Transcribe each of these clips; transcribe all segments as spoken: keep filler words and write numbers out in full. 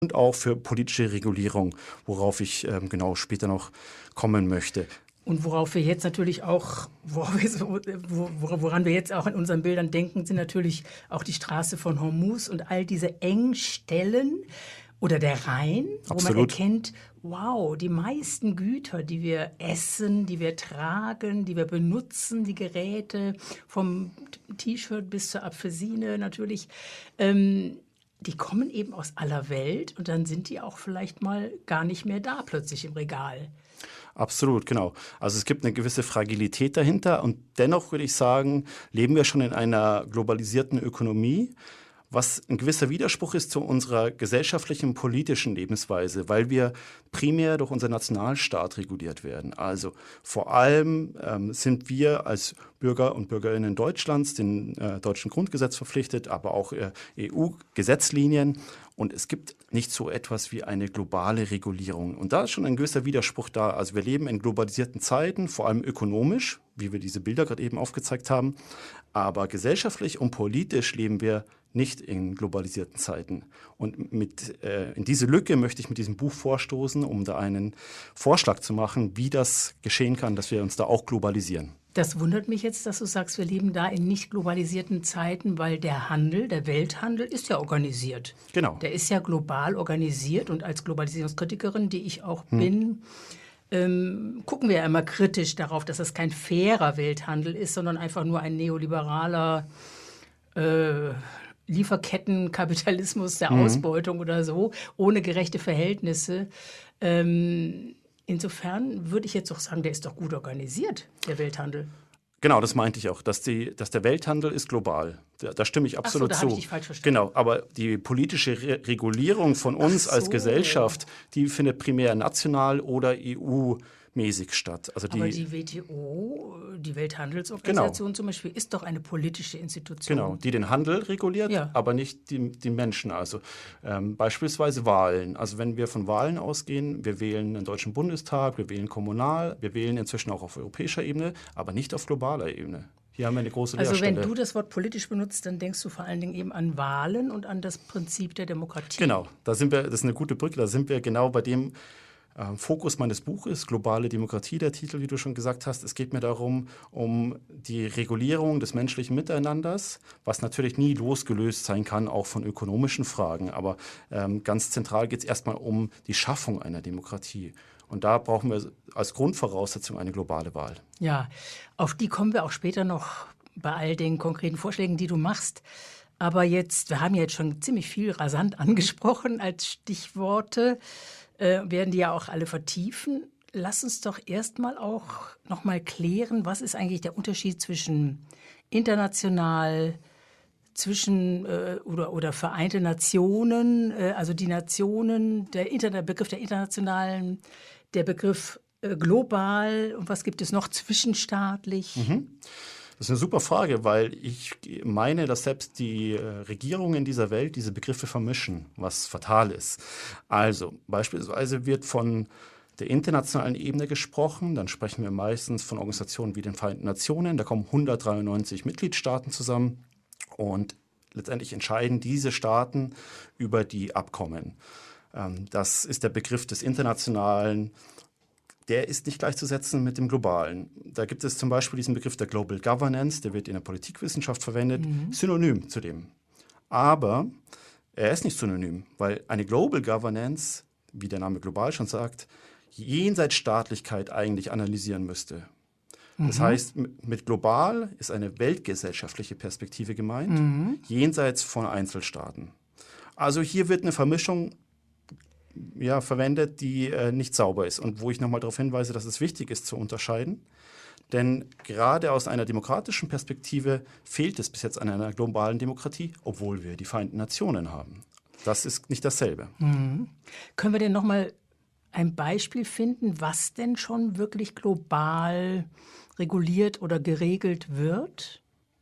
und auch für politische Regulierung, worauf ich ähm, genau später noch kommen möchte. Und worauf wir jetzt natürlich auch, worauf wir so, woran wir jetzt auch in unseren Bildern denken, sind natürlich auch die Straße von Hormuz und all diese Engstellen oder der Rhein, wo Absolut. man erkennt, wow, die meisten Güter, die wir essen, die wir tragen, die wir benutzen, die Geräte, vom T-Shirt bis zur Apfelsine natürlich, ähm, die kommen eben aus aller Welt und dann sind die auch vielleicht mal gar nicht mehr da plötzlich im Regal. Absolut, genau. Also es gibt eine gewisse Fragilität dahinter und dennoch würde ich sagen, leben wir schon in einer globalisierten Ökonomie, was ein gewisser Widerspruch ist zu unserer gesellschaftlichen und politischen Lebensweise, weil wir primär durch unseren Nationalstaat reguliert werden. Also vor allem ähm, sind wir als Bürger und Bürgerinnen Deutschlands dem äh, deutschen Grundgesetz verpflichtet, aber auch äh, E U-Gesetzlinien. Und es gibt nicht so etwas wie eine globale Regulierung. Und da ist schon ein gewisser Widerspruch da. Also wir leben in globalisierten Zeiten, vor allem ökonomisch, wie wir diese Bilder gerade eben aufgezeigt haben. Aber gesellschaftlich und politisch leben wir nicht in globalisierten Zeiten. Und mit, äh, in diese Lücke möchte ich mit diesem Buch vorstoßen, um da einen Vorschlag zu machen, wie das geschehen kann, dass wir uns da auch globalisieren. Das wundert mich jetzt, dass du sagst, wir leben da in nicht globalisierten Zeiten, weil der Handel, der Welthandel ist ja organisiert. Genau. Der ist ja global organisiert und als Globalisierungskritikerin, die ich auch Hm. bin, ähm, gucken wir ja immer kritisch darauf, dass es kein fairer Welthandel ist, sondern einfach nur ein neoliberaler äh, Lieferkettenkapitalismus der Mhm. Ausbeutung oder so, ohne gerechte Verhältnisse. Ähm, insofern würde ich jetzt doch sagen, der ist doch gut organisiert, der Welthandel. Genau, das meinte ich auch, dass, die, dass der Welthandel ist global. Da, da stimme ich absolut Ach so, da zu. habe ich dich falsch verstanden. Genau, aber die politische Re Regulierung von uns Ach als so. Gesellschaft, die findet primär national oder E U-mäßig statt. Also Aber die, die W T O, die Welthandelsorganisation Genau. zum Beispiel, ist doch eine politische Institution. Genau, die den Handel reguliert, Ja. aber nicht die, die Menschen. Also ähm, beispielsweise Wahlen. Also wenn wir von Wahlen ausgehen, wir wählen den Deutschen Bundestag, wir wählen kommunal, wir wählen inzwischen auch auf europäischer Ebene, aber nicht auf globaler Ebene. Hier haben wir eine große Also Leerstelle. wenn du das Wort politisch benutzt, dann denkst du vor allen Dingen eben an Wahlen und an das Prinzip der Demokratie. Genau, da sind wir, das ist eine gute Brücke, da sind wir genau bei dem äh, Fokus meines Buches, Globale Demokratie, der Titel, wie du schon gesagt hast. Es geht mir darum, um die Regulierung des menschlichen Miteinanders, was natürlich nie losgelöst sein kann, auch von ökonomischen Fragen. Aber ähm, ganz zentral geht es erstmal um die Schaffung einer Demokratie. Und da brauchen wir als Grundvoraussetzung eine globale Wahl. Ja, auf die kommen wir auch später noch bei all den konkreten Vorschlägen, die du machst. Aber jetzt, wir haben ja jetzt schon ziemlich viel rasant angesprochen als Stichworte, äh, werden die ja auch alle vertiefen. Lass uns doch erstmal auch noch mal klären, was ist eigentlich der Unterschied zwischen international, zwischen äh, oder, oder Vereinte Nationen, äh, also die Nationen, der, Inter der Begriff der internationalen, der Begriff äh, global und was gibt es noch zwischenstaatlich? Mhm. Das ist eine super Frage, weil ich meine, dass selbst die äh, Regierungen dieser Welt diese Begriffe vermischen, was fatal ist. Also beispielsweise wird von der internationalen Ebene gesprochen, dann sprechen wir meistens von Organisationen wie den Vereinten Nationen, da kommen hundertdreiundneunzig Mitgliedstaaten zusammen und letztendlich entscheiden diese Staaten über die Abkommen. Ähm, das ist der Begriff des Internationalen. Der ist nicht gleichzusetzen mit dem Globalen. Da gibt es zum Beispiel diesen Begriff der Global Governance, der wird in der Politikwissenschaft verwendet, mhm. synonym zu dem. Aber er ist nicht synonym, weil eine Global Governance, wie der Name global schon sagt, jenseits Staatlichkeit eigentlich analysieren müsste. Das mhm. heißt, mit global ist eine weltgesellschaftliche Perspektive gemeint, mhm. jenseits von Einzelstaaten. Also hier wird eine Vermischung ja, verwendet, die äh, nicht sauber ist und wo ich nochmal darauf hinweise, dass es wichtig ist zu unterscheiden. Denn gerade aus einer demokratischen Perspektive fehlt es bis jetzt an einer globalen Demokratie, obwohl wir die Vereinten Nationen haben. Das ist nicht dasselbe. Mhm. Können wir denn nochmal ein Beispiel finden, was denn schon wirklich global reguliert oder geregelt wird?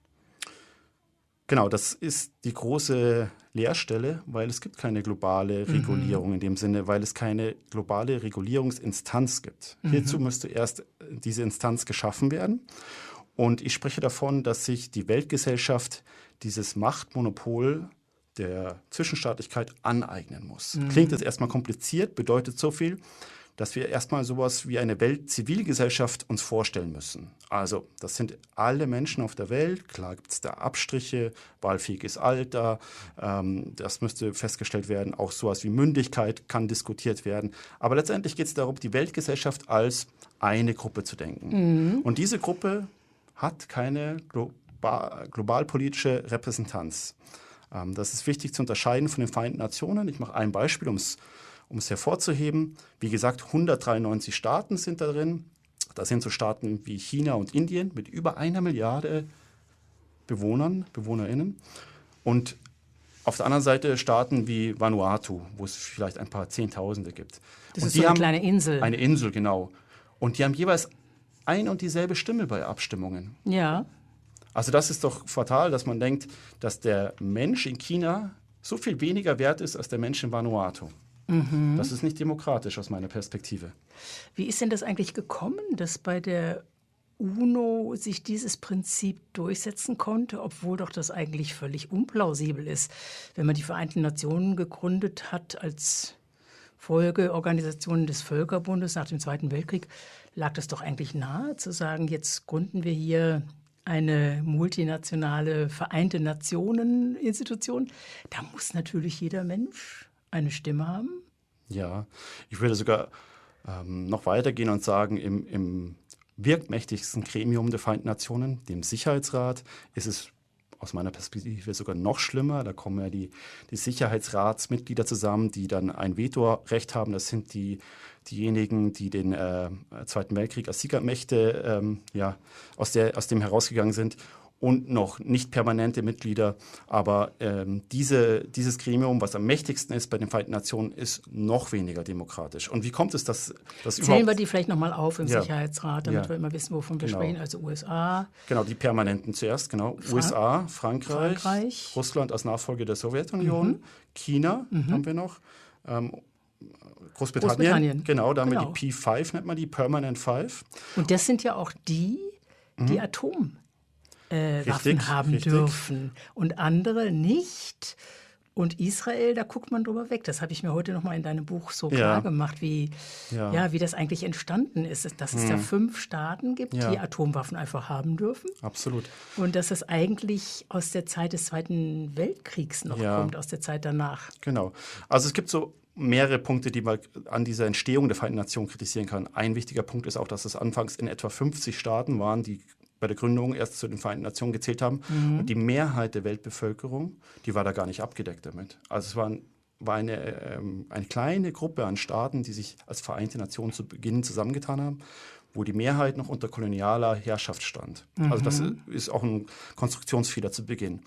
Genau, das ist die große Leerstelle, weil es gibt keine globale Regulierung mhm. in dem Sinne, weil es keine globale Regulierungsinstanz gibt. Mhm. Hierzu müsste erst diese Instanz geschaffen werden. Und ich spreche davon, dass sich die Weltgesellschaft dieses Machtmonopol der Zwischenstaatlichkeit aneignen muss. Mhm. Klingt jetzt erstmal kompliziert, bedeutet so viel, dass wir erstmal sowas wie eine Weltzivilgesellschaft uns vorstellen müssen. Also das sind alle Menschen auf der Welt, klar gibt es da Abstriche, wahlfähiges Alter, ähm, das müsste festgestellt werden, auch sowas wie Mündigkeit kann diskutiert werden. Aber letztendlich geht es darum, die Weltgesellschaft als eine Gruppe zu denken. Mhm. Und diese Gruppe hat keine global, globalpolitische Repräsentanz. Ähm, das ist wichtig zu unterscheiden von den Vereinten Nationen. Ich mache ein Beispiel, um es Um es hervorzuheben, wie gesagt, hundertdreiundneunzig Staaten sind da drin. Da sind so Staaten wie China und Indien mit über einer Milliarde Bewohnern, BewohnerInnen. Und auf der anderen Seite Staaten wie Vanuatu, wo es vielleicht ein paar Zehntausende gibt. Das und ist die so eine haben kleine Insel. Eine Insel, genau. Und die haben jeweils ein und dieselbe Stimme bei Abstimmungen. Ja. Also das ist doch fatal, dass man denkt, dass der Mensch in China so viel weniger wert ist als der Mensch in Vanuatu. Mhm. Das ist nicht demokratisch aus meiner Perspektive. Wie ist denn das eigentlich gekommen, dass bei der UNO sich dieses Prinzip durchsetzen konnte, obwohl doch das eigentlich völlig unplausibel ist? Wenn man die Vereinten Nationen gegründet hat als Folgeorganisation des Völkerbundes nach dem Zweiten Weltkrieg, lag das doch eigentlich nahe zu sagen, jetzt gründen wir hier eine multinationale Vereinte Nationen-Institution. Da muss natürlich jeder Mensch eine Stimme haben? Ja, ich würde sogar ähm, noch weitergehen und sagen, im, im wirkmächtigsten Gremium der Vereinten Nationen, dem Sicherheitsrat, ist es aus meiner Perspektive sogar noch schlimmer. Da kommen ja die, die Sicherheitsratsmitglieder zusammen, die dann ein Vetorecht haben. Das sind die, diejenigen, die den äh, Zweiten Weltkrieg als Siegermächte ähm, ja, aus, der, aus dem herausgegangen sind. Und noch nicht permanente Mitglieder. Aber ähm, diese, dieses Gremium, was am mächtigsten ist bei den Vereinten Nationen, ist noch weniger demokratisch. Und wie kommt es, dass das Zählen überhaupt... wir die vielleicht nochmal auf im ja. Sicherheitsrat, damit ja. wir immer wissen, wovon wir genau. sprechen. Also U S A. Genau, die Permanenten zuerst, genau. Fra- U S A, Frankreich, Frankreich, Russland als Nachfolger der Sowjetunion, mhm. China mhm. haben wir noch, ähm, Großbritannien, Großbritannien, genau, da haben genau. wir die P fünf, nennt man die, Permanent Five. Und das sind ja auch die, die mhm. Atom Äh, Waffen haben richtig. dürfen und andere nicht. Und Israel, da guckt man drüber weg. Das habe ich mir heute noch mal in deinem Buch so ja. klar gemacht, wie, ja. Ja, wie das eigentlich entstanden ist. Dass es hm. da fünf Staaten gibt, ja. die Atomwaffen einfach haben dürfen. Absolut. Und dass es eigentlich aus der Zeit des Zweiten Weltkriegs noch ja. kommt, aus der Zeit danach. Genau. Also es gibt so mehrere Punkte, die man an dieser Entstehung der Vereinten Nationen kritisieren kann. Ein wichtiger Punkt ist auch, dass es anfangs in etwa fünfzig Staaten waren, die bei der Gründung erst zu den Vereinten Nationen gezählt haben. Mhm. Und die Mehrheit der Weltbevölkerung, die war da gar nicht abgedeckt damit. Also es waren, war eine, ähm, eine kleine Gruppe an Staaten, die sich als Vereinte Nationen zu Beginn zusammengetan haben, wo die Mehrheit noch unter kolonialer Herrschaft stand. Mhm. Also das ist auch ein Konstruktionsfehler zu Beginn.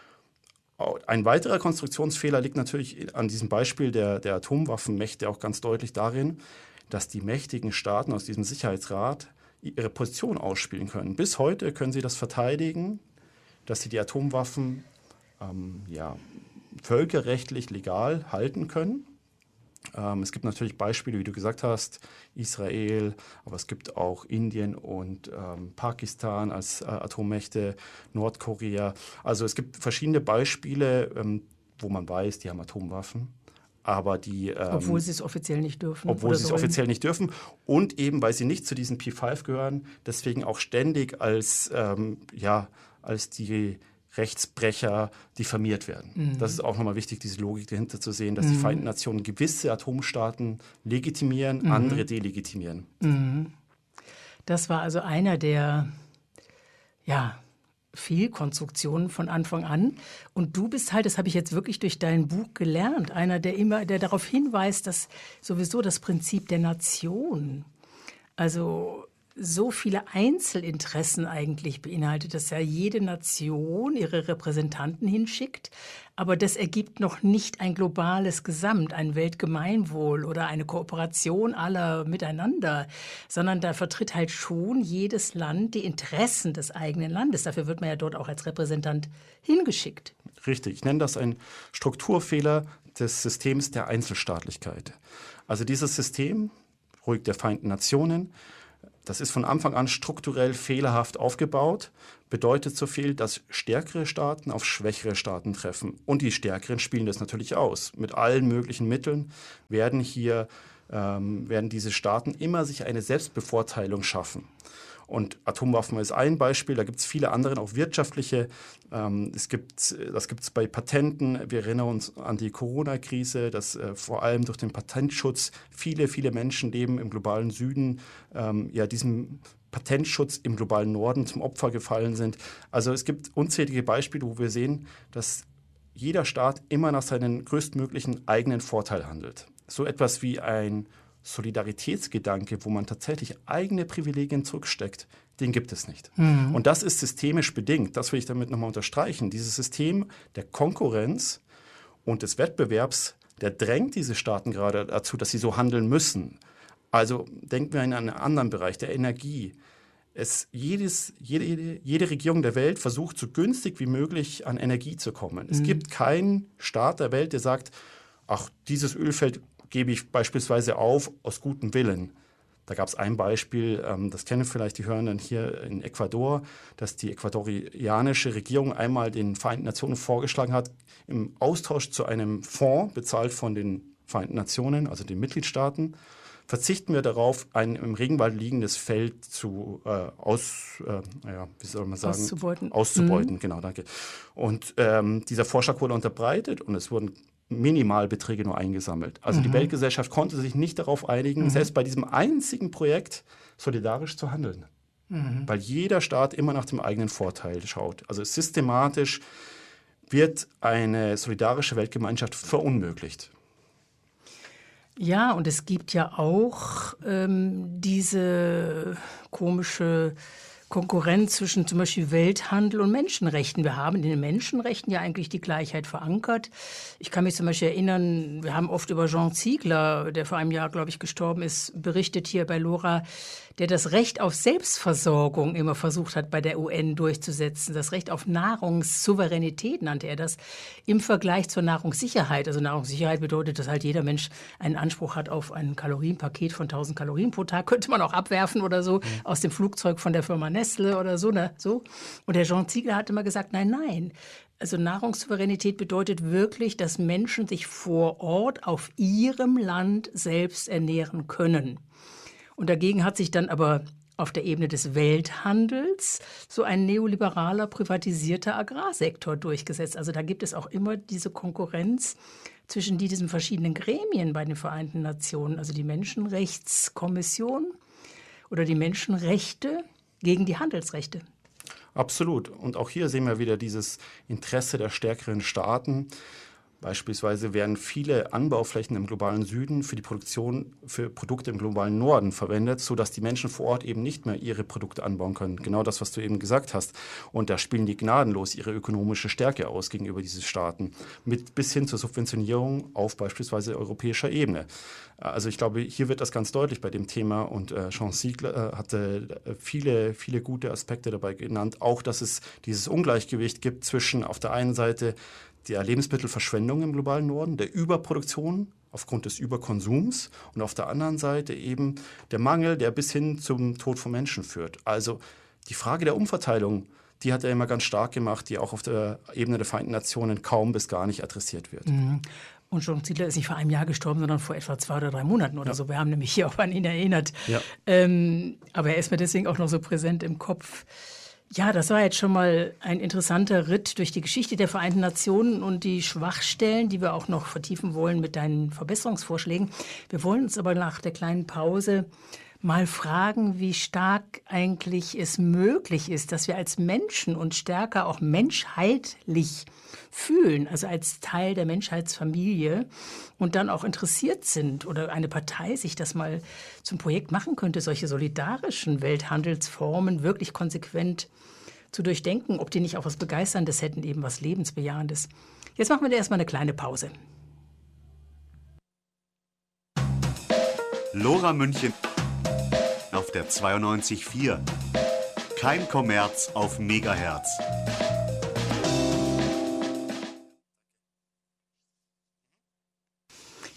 Ein weiterer Konstruktionsfehler liegt natürlich an diesem Beispiel der, der Atomwaffenmächte auch ganz deutlich darin, dass die mächtigen Staaten aus diesem Sicherheitsrat ihre Position ausspielen können. Bis heute können sie das verteidigen, dass sie die Atomwaffen ähm, ja, völkerrechtlich legal halten können. Ähm, es gibt natürlich Beispiele, wie du gesagt hast, Israel, aber es gibt auch Indien und ähm, Pakistan als äh, Atommächte, Nordkorea. Also es gibt verschiedene Beispiele, ähm, wo man weiß, die haben Atomwaffen. Aber die, ähm, obwohl sie es offiziell nicht dürfen. Obwohl sie es offiziell nicht dürfen. Und eben, weil sie nicht zu diesen P fünf gehören, deswegen auch ständig als, ähm, ja, als die Rechtsbrecher diffamiert werden. Mhm. Das ist auch nochmal wichtig, diese Logik dahinter zu sehen, dass mhm. die Vereinten Nationen gewisse Atomstaaten legitimieren, mhm. andere delegitimieren. Mhm. Das war also einer der, ja, Fehlkonstruktionen von Anfang an. Und du bist halt, das habe ich jetzt wirklich durch dein Buch gelernt, einer, der immer, der darauf hinweist, dass sowieso das Prinzip der Nation, also so viele Einzelinteressen eigentlich beinhaltet, dass ja jede Nation ihre Repräsentanten hinschickt, aber das ergibt noch nicht ein globales Gesamt, ein Weltgemeinwohl oder eine Kooperation aller miteinander, sondern da vertritt halt schon jedes Land die Interessen des eigenen Landes. Dafür wird man ja dort auch als Repräsentant hingeschickt. Richtig, ich nenne das einen Strukturfehler des Systems der Einzelstaatlichkeit. Also dieses System, ruhig der Vereinten Nationen, Das ist von Anfang an strukturell fehlerhaft aufgebaut, bedeutet so viel, dass stärkere Staaten auf schwächere Staaten treffen. Und die Stärkeren spielen das natürlich aus. Mit allen möglichen Mitteln werden hier ähm, werden diese Staaten immer sich eine Selbstbevorteilung schaffen. Und Atomwaffen ist ein Beispiel, da gibt es viele andere, auch wirtschaftliche. Ähm, es gibt, das gibt es bei Patenten. Wir erinnern uns an die Corona-Krise, dass äh, vor allem durch den Patentschutz viele, viele Menschen leben im globalen Süden, ähm, ja, diesem Patentschutz im globalen Norden zum Opfer gefallen sind. Also es gibt unzählige Beispiele, wo wir sehen, dass jeder Staat immer nach seinem größtmöglichen eigenen Vorteil handelt. So etwas wie ein Solidaritätsgedanke, wo man tatsächlich eigene Privilegien zurücksteckt, den gibt es nicht. Mhm. Und das ist systemisch bedingt. Das will ich damit nochmal unterstreichen. Dieses System der Konkurrenz und des Wettbewerbs, der drängt diese Staaten gerade dazu, dass sie so handeln müssen. Also denken wir in einen anderen Bereich, der Energie. Es, jedes, jede, jede Regierung der Welt versucht, so günstig wie möglich an Energie zu kommen. Mhm. Es gibt keinen Staat der Welt, der sagt, ach, dieses Ölfeld gebe ich beispielsweise auf aus gutem Willen. Da gab es ein Beispiel, ähm, das kennen vielleicht die Hörenden hier in Ecuador, dass die ecuadorianische Regierung einmal den Vereinten Nationen vorgeschlagen hat, im Austausch zu einem Fonds, bezahlt von den Vereinten Nationen, also den Mitgliedstaaten, verzichten wir darauf, ein im Regenwald liegendes Feld zu äh, aus, äh, naja, wie soll man sagen, auszubeuten. Auszubeuten, mhm. genau, danke. Und ähm, dieser Vorschlag wurde unterbreitet und es wurden Minimalbeträge nur eingesammelt. Also mhm. die Weltgesellschaft konnte sich nicht darauf einigen, mhm. selbst bei diesem einzigen Projekt solidarisch zu handeln. Mhm. Weil jeder Staat immer nach dem eigenen Vorteil schaut. Also systematisch wird eine solidarische Weltgemeinschaft verunmöglicht. Ja, und es gibt ja auch ähm, diese komische Konkurrenz zwischen zum Beispiel Welthandel und Menschenrechten. Wir haben in den Menschenrechten ja eigentlich die Gleichheit verankert. Ich kann mich zum Beispiel erinnern, wir haben oft über Jean Ziegler, der vor einem Jahr, glaube ich, gestorben ist, berichtet hier bei LoRa, der das Recht auf Selbstversorgung immer versucht hat, bei der U N durchzusetzen. Das Recht auf Nahrungssouveränität nannte er das, im Vergleich zur Nahrungssicherheit. Also Nahrungssicherheit bedeutet, dass halt jeder Mensch einen Anspruch hat auf ein Kalorienpaket von tausend Kalorien pro Tag. Könnte man auch abwerfen oder so, mhm. aus dem Flugzeug von der Firma Nestle oder so, ne? so. Und der Jean Ziegler hat immer gesagt, nein, nein. Also Nahrungssouveränität bedeutet wirklich, dass Menschen sich vor Ort auf ihrem Land selbst ernähren können. Und dagegen hat sich dann aber auf der Ebene des Welthandels so ein neoliberaler, privatisierter Agrarsektor durchgesetzt. Also da gibt es auch immer diese Konkurrenz zwischen diesen verschiedenen Gremien bei den Vereinten Nationen, also die Menschenrechtskommission oder die Menschenrechte gegen die Handelsrechte. Absolut. Und auch hier sehen wir wieder dieses Interesse der stärkeren Staaten. Beispielsweise werden viele Anbauflächen im globalen Süden für die Produktion für Produkte im globalen Norden verwendet, sodass die Menschen vor Ort eben nicht mehr ihre Produkte anbauen können. Genau das, was du eben gesagt hast. Und da spielen die gnadenlos ihre ökonomische Stärke aus gegenüber diesen Staaten, mit bis hin zur Subventionierung auf beispielsweise europäischer Ebene. Also ich glaube, hier wird das ganz deutlich bei dem Thema und äh, Jean Ziegler äh, hatte viele, viele gute Aspekte dabei genannt. Auch, dass es dieses Ungleichgewicht gibt zwischen auf der einen Seite der Lebensmittelverschwendung im globalen Norden, der Überproduktion aufgrund des Überkonsums und auf der anderen Seite eben der Mangel, der bis hin zum Tod von Menschen führt. Also die Frage der Umverteilung, die hat er immer ganz stark gemacht, die auch auf der Ebene der Vereinten Nationen kaum bis gar nicht adressiert wird. Mhm. Und Jean Ziegler ist nicht vor einem Jahr gestorben, sondern vor etwa zwei oder drei Monaten oder ja. so. Wir haben nämlich hier auch an ihn erinnert. Ja. Ähm, aber er ist mir deswegen auch noch so präsent im Kopf. Ja, das war jetzt schon mal ein interessanter Ritt durch die Geschichte der Vereinten Nationen und die Schwachstellen, die wir auch noch vertiefen wollen mit deinen Verbesserungsvorschlägen. Wir wollen uns aber nach der kleinen Pause mal fragen, wie stark eigentlich es möglich ist, dass wir als Menschen uns stärker auch menschheitlich fühlen, also als Teil der Menschheitsfamilie und dann auch interessiert sind oder eine Partei sich das mal zum Projekt machen könnte, solche solidarischen Welthandelsformen wirklich konsequent zu durchdenken, ob die nicht auch was Begeisterndes hätten, eben was Lebensbejahendes. Jetzt machen wir erstmal eine kleine Pause. LoRa München auf der zweiundneunzig Komma vier. Kein Kommerz auf Megahertz.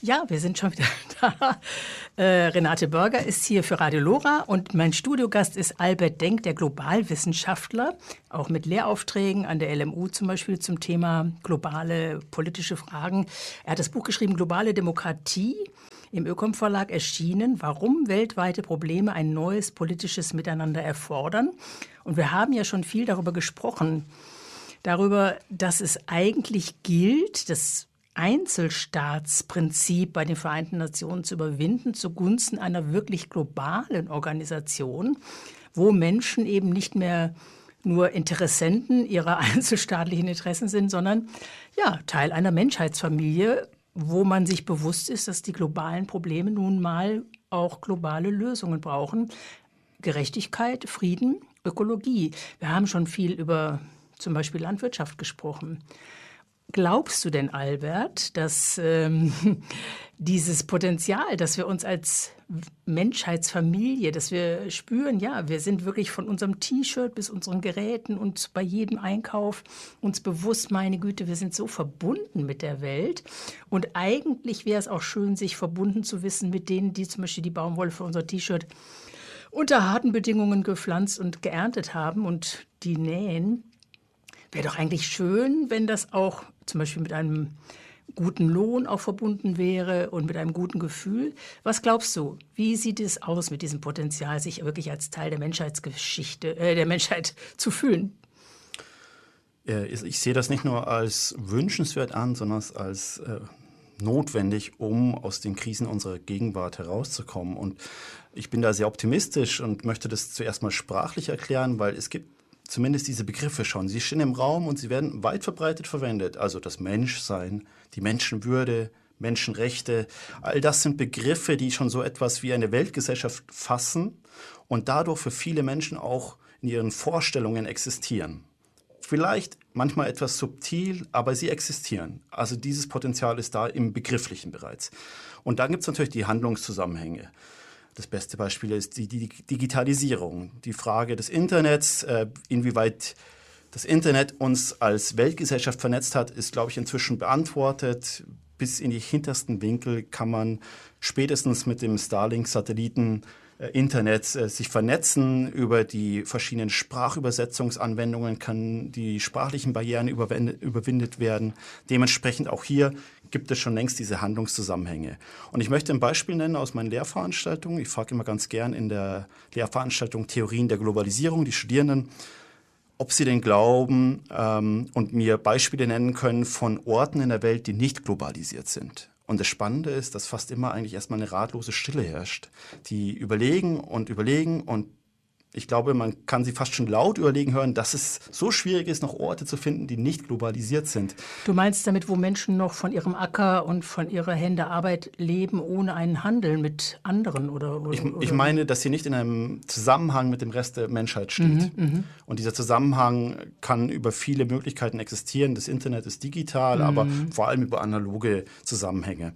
Ja, wir sind schon wieder da. Äh, Renate Börger ist hier für Radio Lora und mein Studiogast ist Albert Denk, der Globalwissenschaftler, auch mit Lehraufträgen an der L M U zum Beispiel zum Thema globale politische Fragen. Er hat das Buch geschrieben, Globale Demokratie, im Ökom Verlag erschienen, warum weltweite Probleme ein neues politisches Miteinander erfordern. Und wir haben ja schon viel darüber gesprochen, darüber, dass es eigentlich gilt, das Einzelstaatsprinzip bei den Vereinten Nationen zu überwinden zugunsten einer wirklich globalen Organisation, wo Menschen eben nicht mehr nur Interessenten ihrer einzelstaatlichen Interessen sind, sondern ja, Teil einer Menschheitsfamilie, wo man sich bewusst ist, dass die globalen Probleme nun mal auch globale Lösungen brauchen. Gerechtigkeit, Frieden, Ökologie. Wir haben schon viel über zum Beispiel Landwirtschaft gesprochen. Glaubst du denn, Albert, dass ähm, dieses Potenzial, dass wir uns als Menschheitsfamilie, dass wir spüren, ja, wir sind wirklich von unserem T-Shirt bis unseren Geräten und bei jedem Einkauf uns bewusst, meine Güte, wir sind so verbunden mit der Welt. Und eigentlich wäre es auch schön, sich verbunden zu wissen mit denen, die zum Beispiel die Baumwolle für unser T-Shirt unter harten Bedingungen gepflanzt und geerntet haben und die nähen. Wäre doch eigentlich schön, wenn das auch zum Beispiel mit einem guten Lohn auch verbunden wäre und mit einem guten Gefühl. Was glaubst du, wie sieht es aus mit diesem Potenzial, sich wirklich als Teil der Menschheitsgeschichte, äh, der Menschheit zu fühlen? Ich sehe das nicht nur als wünschenswert an, sondern als äh, notwendig, um aus den Krisen unserer Gegenwart herauszukommen. Und ich bin da sehr optimistisch und möchte das zuerst mal sprachlich erklären, weil es gibt zumindest diese Begriffe schon. Sie stehen im Raum und sie werden weit verbreitet verwendet. Also das Menschsein, die Menschenwürde, Menschenrechte. All das sind Begriffe, die schon so etwas wie eine Weltgesellschaft fassen und dadurch für viele Menschen auch in ihren Vorstellungen existieren. Vielleicht manchmal etwas subtil, aber sie existieren. Also dieses Potenzial ist da im Begrifflichen bereits. Und dann gibt es natürlich die Handlungszusammenhänge. Das beste Beispiel ist die, die Digitalisierung, die Frage des Internets, äh, inwieweit das Internet uns als Weltgesellschaft vernetzt hat, ist, glaube ich, inzwischen beantwortet. Bis in die hintersten Winkel kann man spätestens mit dem Starlink-Satelliten äh, Internet äh, sich vernetzen. Über die verschiedenen Sprachübersetzungsanwendungen kann die sprachlichen Barrieren überwindet werden. Dementsprechend auch hier gibt es schon längst diese Handlungszusammenhänge. Und ich möchte ein Beispiel nennen aus meinen Lehrveranstaltungen. Ich frage immer ganz gern in der Lehrveranstaltung Theorien der Globalisierung die Studierenden, ob sie denn glauben ähm, und mir Beispiele nennen können von Orten in der Welt, die nicht globalisiert sind. Und das Spannende ist, dass fast immer eigentlich erstmal eine ratlose Stille herrscht. Die überlegen und überlegen und ich glaube, man kann sie fast schon laut überlegen hören, dass es so schwierig ist, noch Orte zu finden, die nicht globalisiert sind. Du meinst damit, wo Menschen noch von ihrem Acker und von ihrer Hände Arbeit leben, ohne einen Handel mit anderen? Oder, oder, ich, oder? ich meine, dass sie nicht in einem Zusammenhang mit dem Rest der Menschheit steht. Mhm, und dieser Zusammenhang kann über viele Möglichkeiten existieren. Das Internet ist digital, mhm. aber vor allem über analoge Zusammenhänge.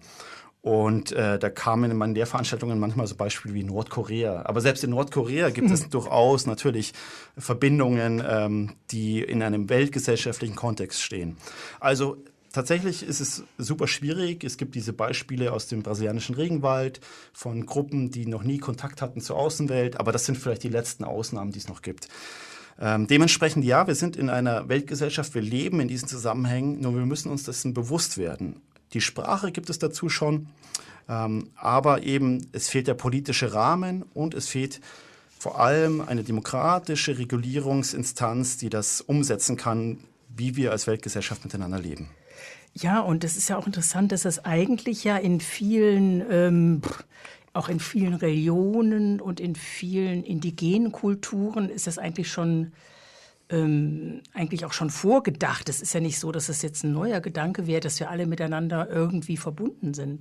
Und äh, da kamen in meinen Lehrveranstaltungen manchmal so Beispiele wie Nordkorea. Aber selbst in Nordkorea gibt es durchaus natürlich Verbindungen, ähm, die in einem weltgesellschaftlichen Kontext stehen. Also tatsächlich ist es super schwierig. Es gibt diese Beispiele aus dem brasilianischen Regenwald von Gruppen, die noch nie Kontakt hatten zur Außenwelt. Aber das sind vielleicht die letzten Ausnahmen, die es noch gibt. Ähm, dementsprechend, ja, wir sind in einer Weltgesellschaft, wir leben in diesen Zusammenhängen, nur wir müssen uns dessen bewusst werden. Die Sprache gibt es dazu schon, ähm, aber eben es fehlt der politische Rahmen und es fehlt vor allem eine demokratische Regulierungsinstanz, die das umsetzen kann, wie wir als Weltgesellschaft miteinander leben. Ja, und es ist ja auch interessant, dass das eigentlich ja in vielen, ähm, auch in vielen Religionen und in vielen indigenen Kulturen ist das eigentlich schon Ähm, eigentlich auch schon vorgedacht. Es ist ja nicht so, dass es jetzt ein neuer Gedanke wäre, dass wir alle miteinander irgendwie verbunden sind.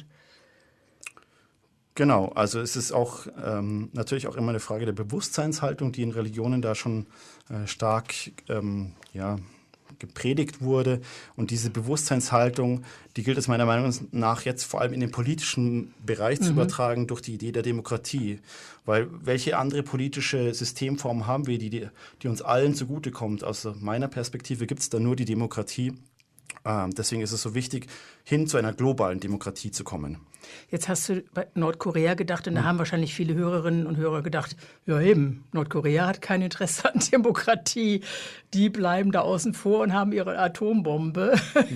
Genau, also es ist auch ähm, natürlich auch immer eine Frage der Bewusstseinshaltung, die in Religionen da schon äh, stark ähm, ja, gepredigt wurde. Und diese Bewusstseinshaltung, die gilt es meiner Meinung nach jetzt vor allem in den politischen Bereich mhm. zu übertragen durch die Idee der Demokratie. Weil welche andere politische Systemform haben wir, die, die, die uns allen zugutekommt? Aus meiner Perspektive gibt es da nur die Demokratie. Ähm, deswegen ist es so wichtig, hin zu einer globalen Demokratie zu kommen. Jetzt hast du bei Nordkorea gedacht, und da haben wahrscheinlich viele Hörerinnen und Hörer gedacht, ja eben, Nordkorea hat kein Interesse an Demokratie, die bleiben da außen vor und haben ihre Atombombe.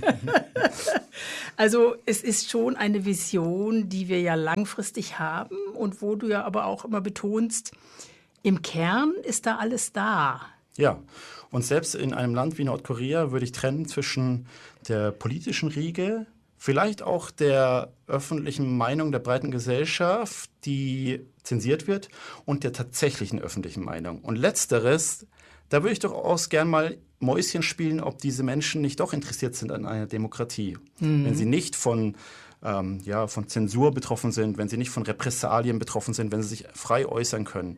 Also es ist schon eine Vision, die wir ja langfristig haben und wo du ja aber auch immer betonst, im Kern ist da alles da. Ja, und selbst in einem Land wie Nordkorea würde ich trennen zwischen der politischen Riege, vielleicht auch der öffentlichen Meinung der breiten Gesellschaft, die zensiert wird, und der tatsächlichen öffentlichen Meinung. Und letzteres, da würde ich durchaus gern mal Mäuschen spielen, ob diese Menschen nicht doch interessiert sind an einer Demokratie. Mhm. Wenn sie nicht von, ähm, ja, von Zensur betroffen sind, wenn sie nicht von Repressalien betroffen sind, wenn sie sich frei äußern können.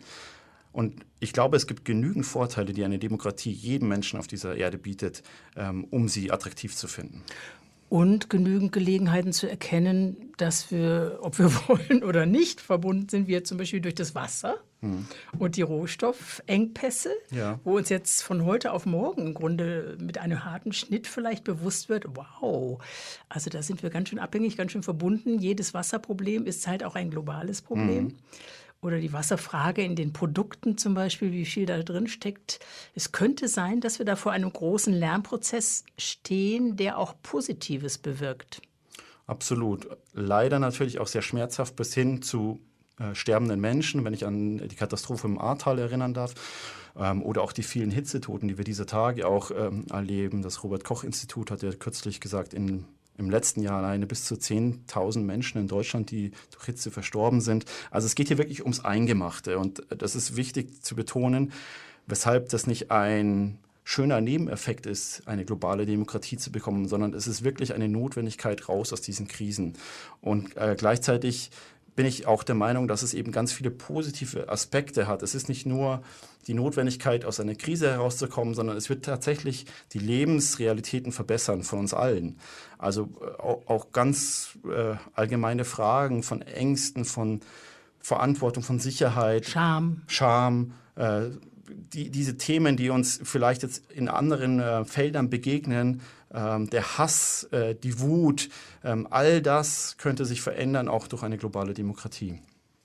Und ich glaube, es gibt genügend Vorteile, die eine Demokratie jedem Menschen auf dieser Erde bietet, ähm, um sie attraktiv zu finden. Und genügend Gelegenheiten zu erkennen, dass wir, ob wir wollen oder nicht, verbunden sind, wir zum Beispiel durch das Wasser hm. und die Rohstoffengpässe, ja. wo uns jetzt von heute auf morgen im Grunde mit einem harten Schnitt vielleicht bewusst wird, wow, also da sind wir ganz schön abhängig, ganz schön verbunden. Jedes Wasserproblem ist halt auch ein globales Problem. Hm. Oder die Wasserfrage in den Produkten zum Beispiel, wie viel da drin steckt. Es könnte sein, dass wir da vor einem großen Lernprozess stehen, der auch Positives bewirkt. Absolut. Leider natürlich auch sehr schmerzhaft bis hin zu äh, sterbenden Menschen, wenn ich an die Katastrophe im Ahrtal erinnern darf. Ähm, oder auch die vielen Hitzetoten, die wir dieser Tage auch ähm, erleben. Das Robert-Koch-Institut hat ja kürzlich gesagt, in im letzten Jahr alleine bis zu zehntausend Menschen in Deutschland, die durch Hitze verstorben sind. Also es geht hier wirklich ums Eingemachte. Und das ist wichtig zu betonen, weshalb das nicht ein schöner Nebeneffekt ist, eine globale Demokratie zu bekommen, sondern es ist wirklich eine Notwendigkeit raus aus diesen Krisen. Und äh, gleichzeitig bin ich auch der Meinung, dass es eben ganz viele positive Aspekte hat. Es ist nicht nur die Notwendigkeit, aus einer Krise herauszukommen, sondern es wird tatsächlich die Lebensrealitäten verbessern von uns allen. Also auch, auch ganz äh, allgemeine Fragen von Ängsten, von Verantwortung, von Sicherheit, Scham, Scham, äh, die, diese Themen, die uns vielleicht jetzt in anderen äh, Feldern begegnen, ähm, der Hass, äh, die Wut, ähm, all das könnte sich verändern, auch durch eine globale Demokratie.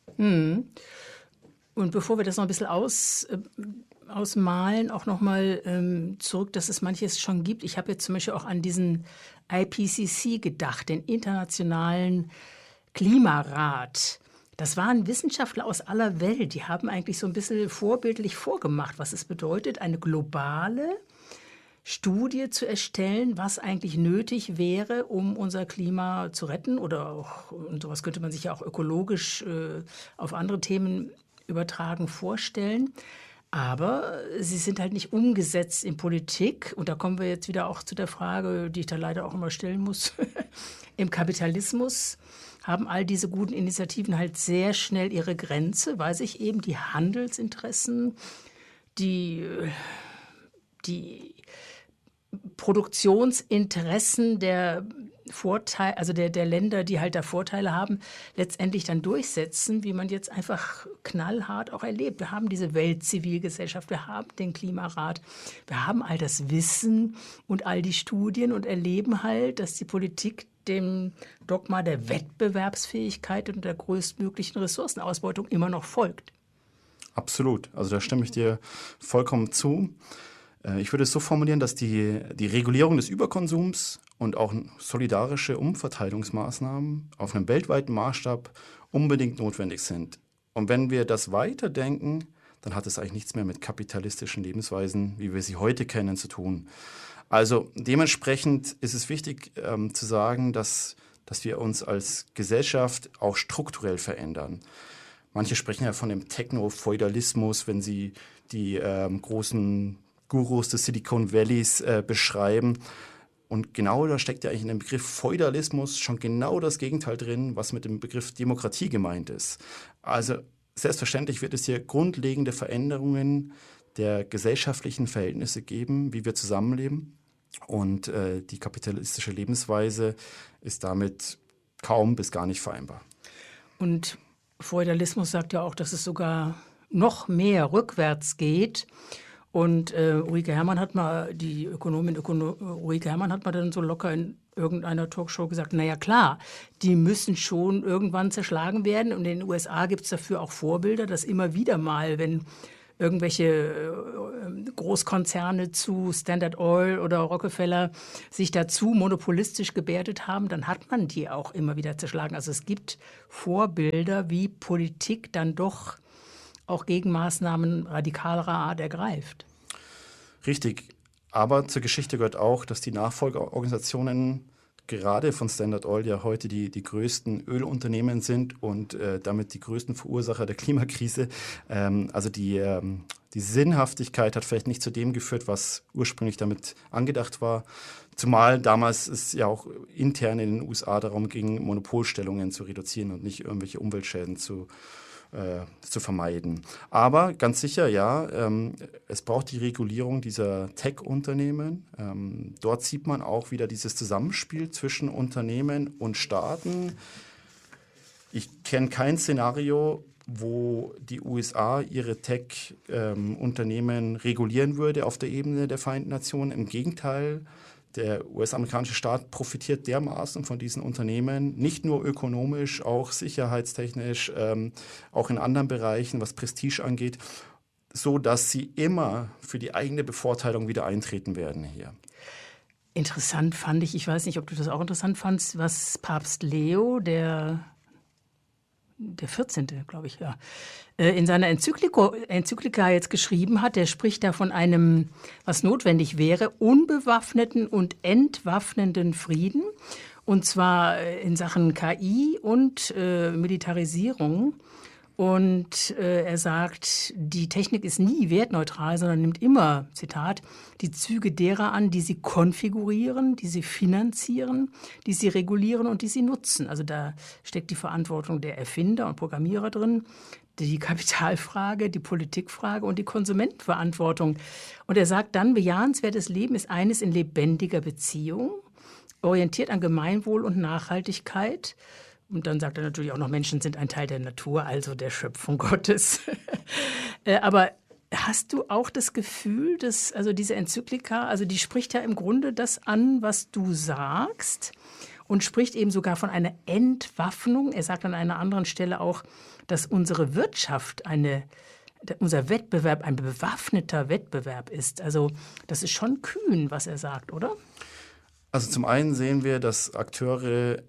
Hm. Und bevor wir das noch ein bisschen aus, äh, ausmalen, auch noch mal ähm, zurück, dass es manches schon gibt. Ich habe jetzt zum Beispiel auch an diesen I P C C gedacht, den Internationalen Klimarat. Das waren Wissenschaftler aus aller Welt, die haben eigentlich so ein bisschen vorbildlich vorgemacht, was es bedeutet, eine globale Studie zu erstellen, was eigentlich nötig wäre, um unser Klima zu retten. Oder auch, und sowas könnte man sich ja auch ökologisch äh, auf andere Themen übertragen vorstellen. Aber sie sind halt nicht umgesetzt in Politik. Und da kommen wir jetzt wieder auch zu der Frage, die ich da leider auch immer stellen muss. Im Kapitalismus haben all diese guten Initiativen halt sehr schnell ihre Grenze, weil sich eben die Handelsinteressen, die, die Produktionsinteressen der Vorteile, also der, der Länder, die halt da Vorteile haben, letztendlich dann durchsetzen, wie man jetzt einfach knallhart auch erlebt. Wir haben diese Weltzivilgesellschaft, wir haben den Klimarat, wir haben all das Wissen und all die Studien und erleben halt, dass die Politik dem Dogma der Wettbewerbsfähigkeit und der größtmöglichen Ressourcenausbeutung immer noch folgt. Absolut. Also da stimme ich dir vollkommen zu. Ich würde es so formulieren, dass die, die Regulierung des Überkonsums und auch solidarische Umverteilungsmaßnahmen auf einem weltweiten Maßstab unbedingt notwendig sind. Und wenn wir das weiterdenken, dann hat es eigentlich nichts mehr mit kapitalistischen Lebensweisen, wie wir sie heute kennen, zu tun. Also dementsprechend ist es wichtig ähm, zu sagen, dass, dass wir uns als Gesellschaft auch strukturell verändern. Manche sprechen ja von dem Techno-Feudalismus, wenn sie die ähm, großen Gurus des Silicon Valleys äh, beschreiben. Und genau da steckt ja eigentlich in dem Begriff Feudalismus schon genau das Gegenteil drin, was mit dem Begriff Demokratie gemeint ist. Also selbstverständlich wird es hier grundlegende Veränderungen der gesellschaftlichen Verhältnisse geben, wie wir zusammenleben. Und äh, die kapitalistische Lebensweise ist damit kaum bis gar nicht vereinbar. Und Feudalismus sagt ja auch, dass es sogar noch mehr rückwärts geht. Und äh, Ulrike Herrmann hat mal, die Ökonomin Ökono Ulrike Herrmann hat mal dann so locker in, irgendeiner Talkshow gesagt, naja klar, die müssen schon irgendwann zerschlagen werden. Und in den U S A gibt es dafür auch Vorbilder, dass immer wieder mal, wenn irgendwelche Großkonzerne zu Standard Oil oder Rockefeller sich dazu monopolistisch gebärdet haben, dann hat man die auch immer wieder zerschlagen. Also es gibt Vorbilder, wie Politik dann doch auch Gegenmaßnahmen radikalerer Art ergreift. Richtig. Aber zur Geschichte gehört auch, dass die Nachfolgeorganisationen gerade von Standard Oil ja heute die, die größten Ölunternehmen sind und äh, damit die größten Verursacher der Klimakrise. Ähm, also die, ähm, die Sinnhaftigkeit hat vielleicht nicht zu dem geführt, was ursprünglich damit angedacht war. Zumal damals es ja auch intern in den U S A darum ging, Monopolstellungen zu reduzieren und nicht irgendwelche Umweltschäden zu Äh, zu vermeiden. Aber ganz sicher, ja, ähm, es braucht die Regulierung dieser Tech-Unternehmen. Ähm, dort sieht man auch wieder dieses Zusammenspiel zwischen Unternehmen und Staaten. Ich kenne kein Szenario, wo die U S A ihre Tech-Unternehmen ähm, regulieren würde auf der Ebene der Vereinten Nationen. Im Gegenteil, der U S-amerikanische Staat profitiert dermaßen von diesen Unternehmen, nicht nur ökonomisch, auch sicherheitstechnisch, ähm, auch in anderen Bereichen, was Prestige angeht, so dass sie immer für die eigene Bevorteilung wieder eintreten werden hier. Interessant fand ich, ich weiß nicht, ob du das auch interessant fandst, was Papst Leo, der der vierzehnte, glaube ich, ja, in seiner Enzyklika, Enzyklika jetzt geschrieben hat. Der spricht da von einem, was notwendig wäre, unbewaffneten und entwaffnenden Frieden. Und zwar in Sachen K I und äh, Militarisierung. Und äh, er sagt, die Technik ist nie wertneutral, sondern nimmt immer, Zitat, die Züge derer an, die sie konfigurieren, die sie finanzieren, die sie regulieren und die sie nutzen. Also da steckt die Verantwortung der Erfinder und Programmierer drin, die Kapitalfrage, die Politikfrage und die Konsumentenverantwortung. Und er sagt dann, bejahenswertes Leben ist eines in lebendiger Beziehung, orientiert an Gemeinwohl und Nachhaltigkeit. Und dann sagt er natürlich auch noch, Menschen sind ein Teil der Natur, also der Schöpfung Gottes. Aber hast du auch das Gefühl, dass also diese Enzyklika, also die spricht ja im Grunde das an, was du sagst und spricht eben sogar von einer Entwaffnung. Er sagt an einer anderen Stelle auch, dass unsere Wirtschaft eine, unser Wettbewerb ein bewaffneter Wettbewerb ist. Also das ist schon kühn, was er sagt, oder? Also zum einen sehen wir, dass Akteure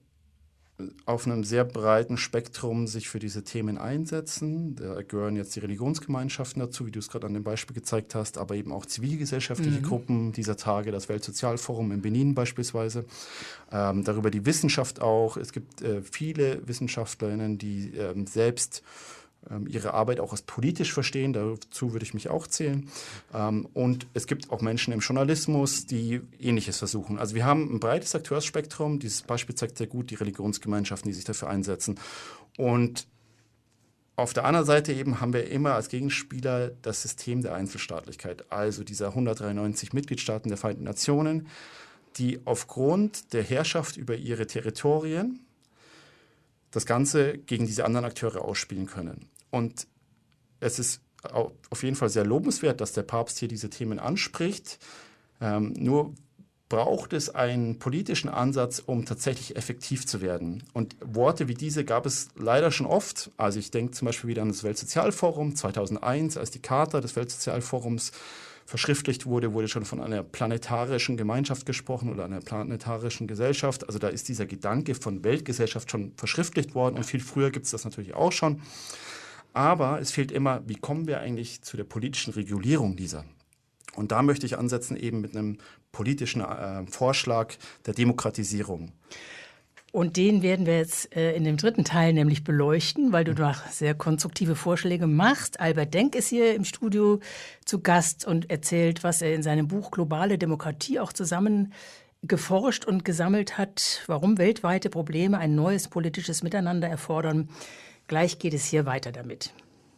auf einem sehr breiten Spektrum sich für diese Themen einsetzen. Da gehören jetzt die Religionsgemeinschaften dazu, wie du es gerade an dem Beispiel gezeigt hast, aber eben auch zivilgesellschaftliche mhm. Gruppen dieser Tage, das Weltsozialforum in Benin beispielsweise. Ähm, darüber die Wissenschaft auch. Es gibt äh, viele Wissenschaftlerinnen, die ähm, selbst ihre Arbeit auch als politisch verstehen, dazu würde ich mich auch zählen. Und es gibt auch Menschen im Journalismus, die Ähnliches versuchen. Also wir haben ein breites Akteursspektrum, dieses Beispiel zeigt sehr gut die Religionsgemeinschaften, die sich dafür einsetzen. Und auf der anderen Seite eben haben wir immer als Gegenspieler das System der Einzelstaatlichkeit, also dieser hundertdreiundneunzig Mitgliedstaaten der Vereinten Nationen, die aufgrund der Herrschaft über ihre Territorien das Ganze gegen diese anderen Akteure ausspielen können. Und es ist auf jeden Fall sehr lobenswert, dass der Papst hier diese Themen anspricht. Ähm, nur braucht es einen politischen Ansatz, um tatsächlich effektiv zu werden. Und Worte wie diese gab es leider schon oft. Also ich denke zum Beispiel wieder an das Weltsozialforum zweitausendeins, als die Charta des Weltsozialforums verschriftlicht wurde, wurde schon von einer planetarischen Gemeinschaft gesprochen oder einer planetarischen Gesellschaft. Also da ist dieser Gedanke von Weltgesellschaft schon verschriftlicht worden und viel früher gibt es das natürlich auch schon. Aber es fehlt immer, wie kommen wir eigentlich zu der politischen Regulierung dieser? Und da möchte ich ansetzen eben mit einem politischen äh, Vorschlag der Demokratisierung. Und den werden wir jetzt äh, in dem dritten Teil nämlich beleuchten, weil du da sehr konstruktive Vorschläge machst. Albert Denk ist hier im Studio zu Gast und erzählt, was er in seinem Buch Globale Demokratie auch zusammen geforscht und gesammelt hat, warum weltweite Probleme ein neues politisches Miteinander erfordern. Gleich geht es hier weiter damit.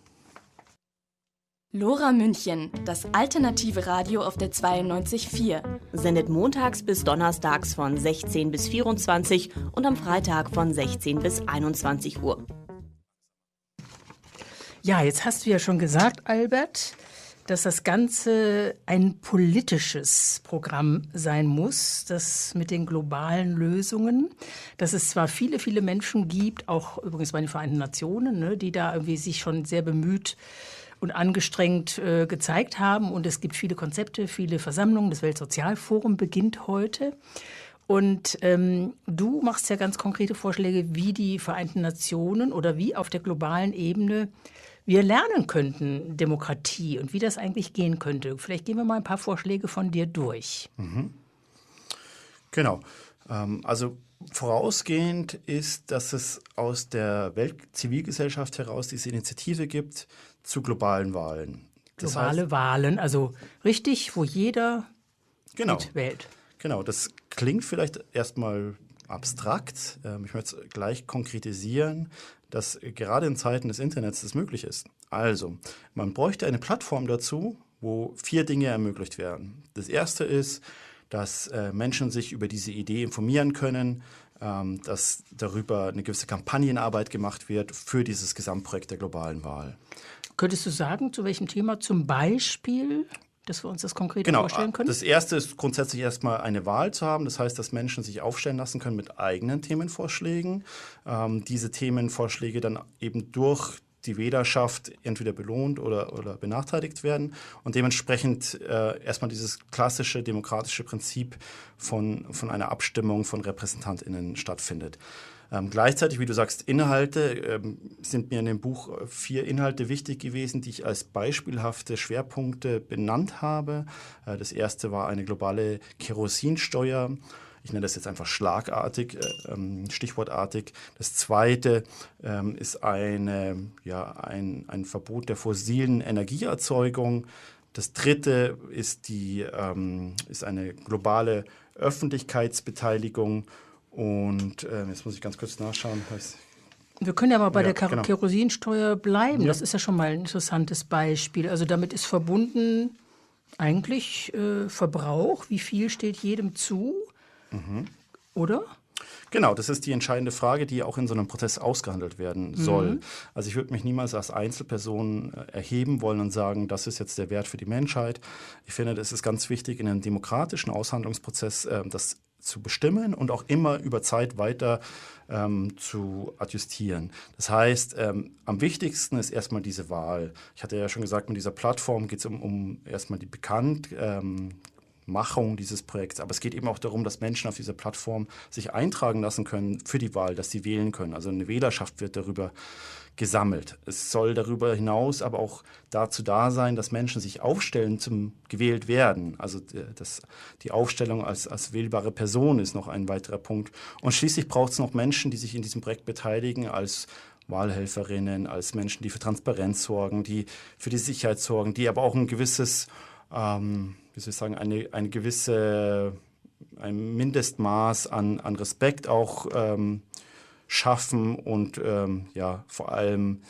Lora München, das alternative Radio auf der zweiundneunzig Komma vier. Sendet montags bis donnerstags von sechzehn bis vierundzwanzig und am Freitag von sechzehn bis einundzwanzig Uhr. Ja, jetzt hast du ja schon gesagt, Albert, dass das Ganze ein politisches Programm sein muss, das mit den globalen Lösungen, dass es zwar viele, viele Menschen gibt, auch übrigens bei den Vereinten Nationen, ne, die da irgendwie sich schon sehr bemüht und angestrengt äh, gezeigt haben. Und es gibt viele Konzepte, viele Versammlungen. Das Weltsozialforum beginnt heute. Und ähm, du machst ja ganz konkrete Vorschläge, wie die Vereinten Nationen oder wie auf der globalen Ebene wir lernen könnten, Demokratie und wie das eigentlich gehen könnte. Vielleicht gehen wir mal ein paar Vorschläge von dir durch. Mhm. Genau. Ähm, also vorausgehend ist, dass es aus der Weltzivilgesellschaft heraus diese Initiative gibt zu globalen Wahlen. Das Globale heißt, Wahlen, also richtig, wo jeder genau, mitwählt. Genau, das klingt vielleicht erstmal abstrakt. Ich möchte es gleich konkretisieren, dass gerade in Zeiten des Internets das möglich ist. Also, man bräuchte eine Plattform dazu, wo vier Dinge ermöglicht werden. Das erste ist, dass äh, Menschen sich über diese Idee informieren können, ähm, dass darüber eine gewisse Kampagnenarbeit gemacht wird für dieses Gesamtprojekt der globalen Wahl. Könntest du sagen, zu welchem Thema zum Beispiel, dass wir uns das konkret genau, vorstellen können? Das erste ist grundsätzlich erstmal eine Wahl zu haben. Das heißt, dass Menschen sich aufstellen lassen können mit eigenen Themenvorschlägen. Ähm, diese Themenvorschläge dann eben durch die Wählerschaft entweder belohnt oder, oder benachteiligt werden und dementsprechend äh, erstmal dieses klassische demokratische Prinzip von, von einer Abstimmung von RepräsentantInnen stattfindet. Ähm, gleichzeitig, wie du sagst, Inhalte, ähm, sind mir in dem Buch vier Inhalte wichtig gewesen, die ich als beispielhafte Schwerpunkte benannt habe. Äh, das erste war eine globale Kerosinsteuer. Ich nenne das jetzt einfach schlagartig, äh, stichwortartig. Das zweite ähm, ist eine, ja, ein, ein Verbot der fossilen Energieerzeugung. Das dritte ist, die, ähm, ist eine globale Öffentlichkeitsbeteiligung. Und äh, jetzt muss ich ganz kurz nachschauen. Wir können ja mal bei ja, der genau. Kerosinsteuer bleiben. Ja. Das ist ja schon mal ein interessantes Beispiel. Also damit ist verbunden eigentlich äh, Verbrauch. Wie viel steht jedem zu? Mhm. Oder? Genau, das ist die entscheidende Frage, die auch in so einem Prozess ausgehandelt werden soll. Mhm. Also ich würde mich niemals als Einzelperson erheben wollen und sagen, das ist jetzt der Wert für die Menschheit. Ich finde, das ist ganz wichtig in einem demokratischen Aushandlungsprozess, äh, das zu bestimmen und auch immer über Zeit weiter ähm, zu adjustieren. Das heißt, ähm, am wichtigsten ist erstmal diese Wahl. Ich hatte ja schon gesagt, mit dieser Plattform geht es um, um erstmal die Bekannt ähm, Machung dieses Projekts. Aber es geht eben auch darum, dass Menschen auf dieser Plattform sich eintragen lassen können für die Wahl, dass sie wählen können. Also eine Wählerschaft wird darüber gesammelt. Es soll darüber hinaus aber auch dazu da sein, dass Menschen sich aufstellen zum gewählt werden. Also das, die Aufstellung als, als wählbare Person ist noch ein weiterer Punkt. Und schließlich braucht es noch Menschen, die sich in diesem Projekt beteiligen, als Wahlhelferinnen, als Menschen, die für Transparenz sorgen, die für die Sicherheit sorgen, die aber auch ein gewisses Ähm, wie soll ich sagen, eine, eine gewisse, ein Mindestmaß an, an Respekt auch ähm, schaffen und ähm, ja, vor allem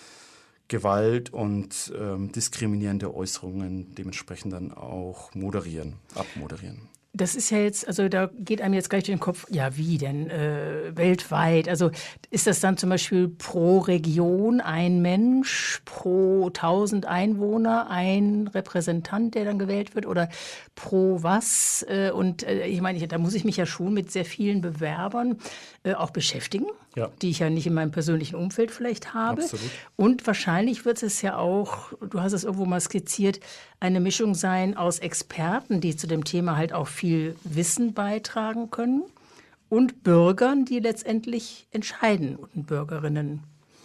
Gewalt und ähm, diskriminierende Äußerungen dementsprechend dann auch moderieren, abmoderieren. Das ist ja jetzt, also da geht einem jetzt gleich durch den Kopf, ja wie denn, äh, weltweit? Also ist das dann zum Beispiel pro Region ein Mensch, pro tausend Einwohner ein Repräsentant, der dann gewählt wird oder pro was? Äh, und äh, ich meine, da muss ich mich ja schon mit sehr vielen Bewerbern äh, auch beschäftigen, ja, die ich ja nicht in meinem persönlichen Umfeld vielleicht habe. Absolut. Und wahrscheinlich wird es ja auch, du hast es irgendwo mal skizziert, eine Mischung sein aus Experten, die zu dem Thema halt auch viel Wissen beitragen können und Bürgern, die letztendlich entscheiden und Bürgerinnen.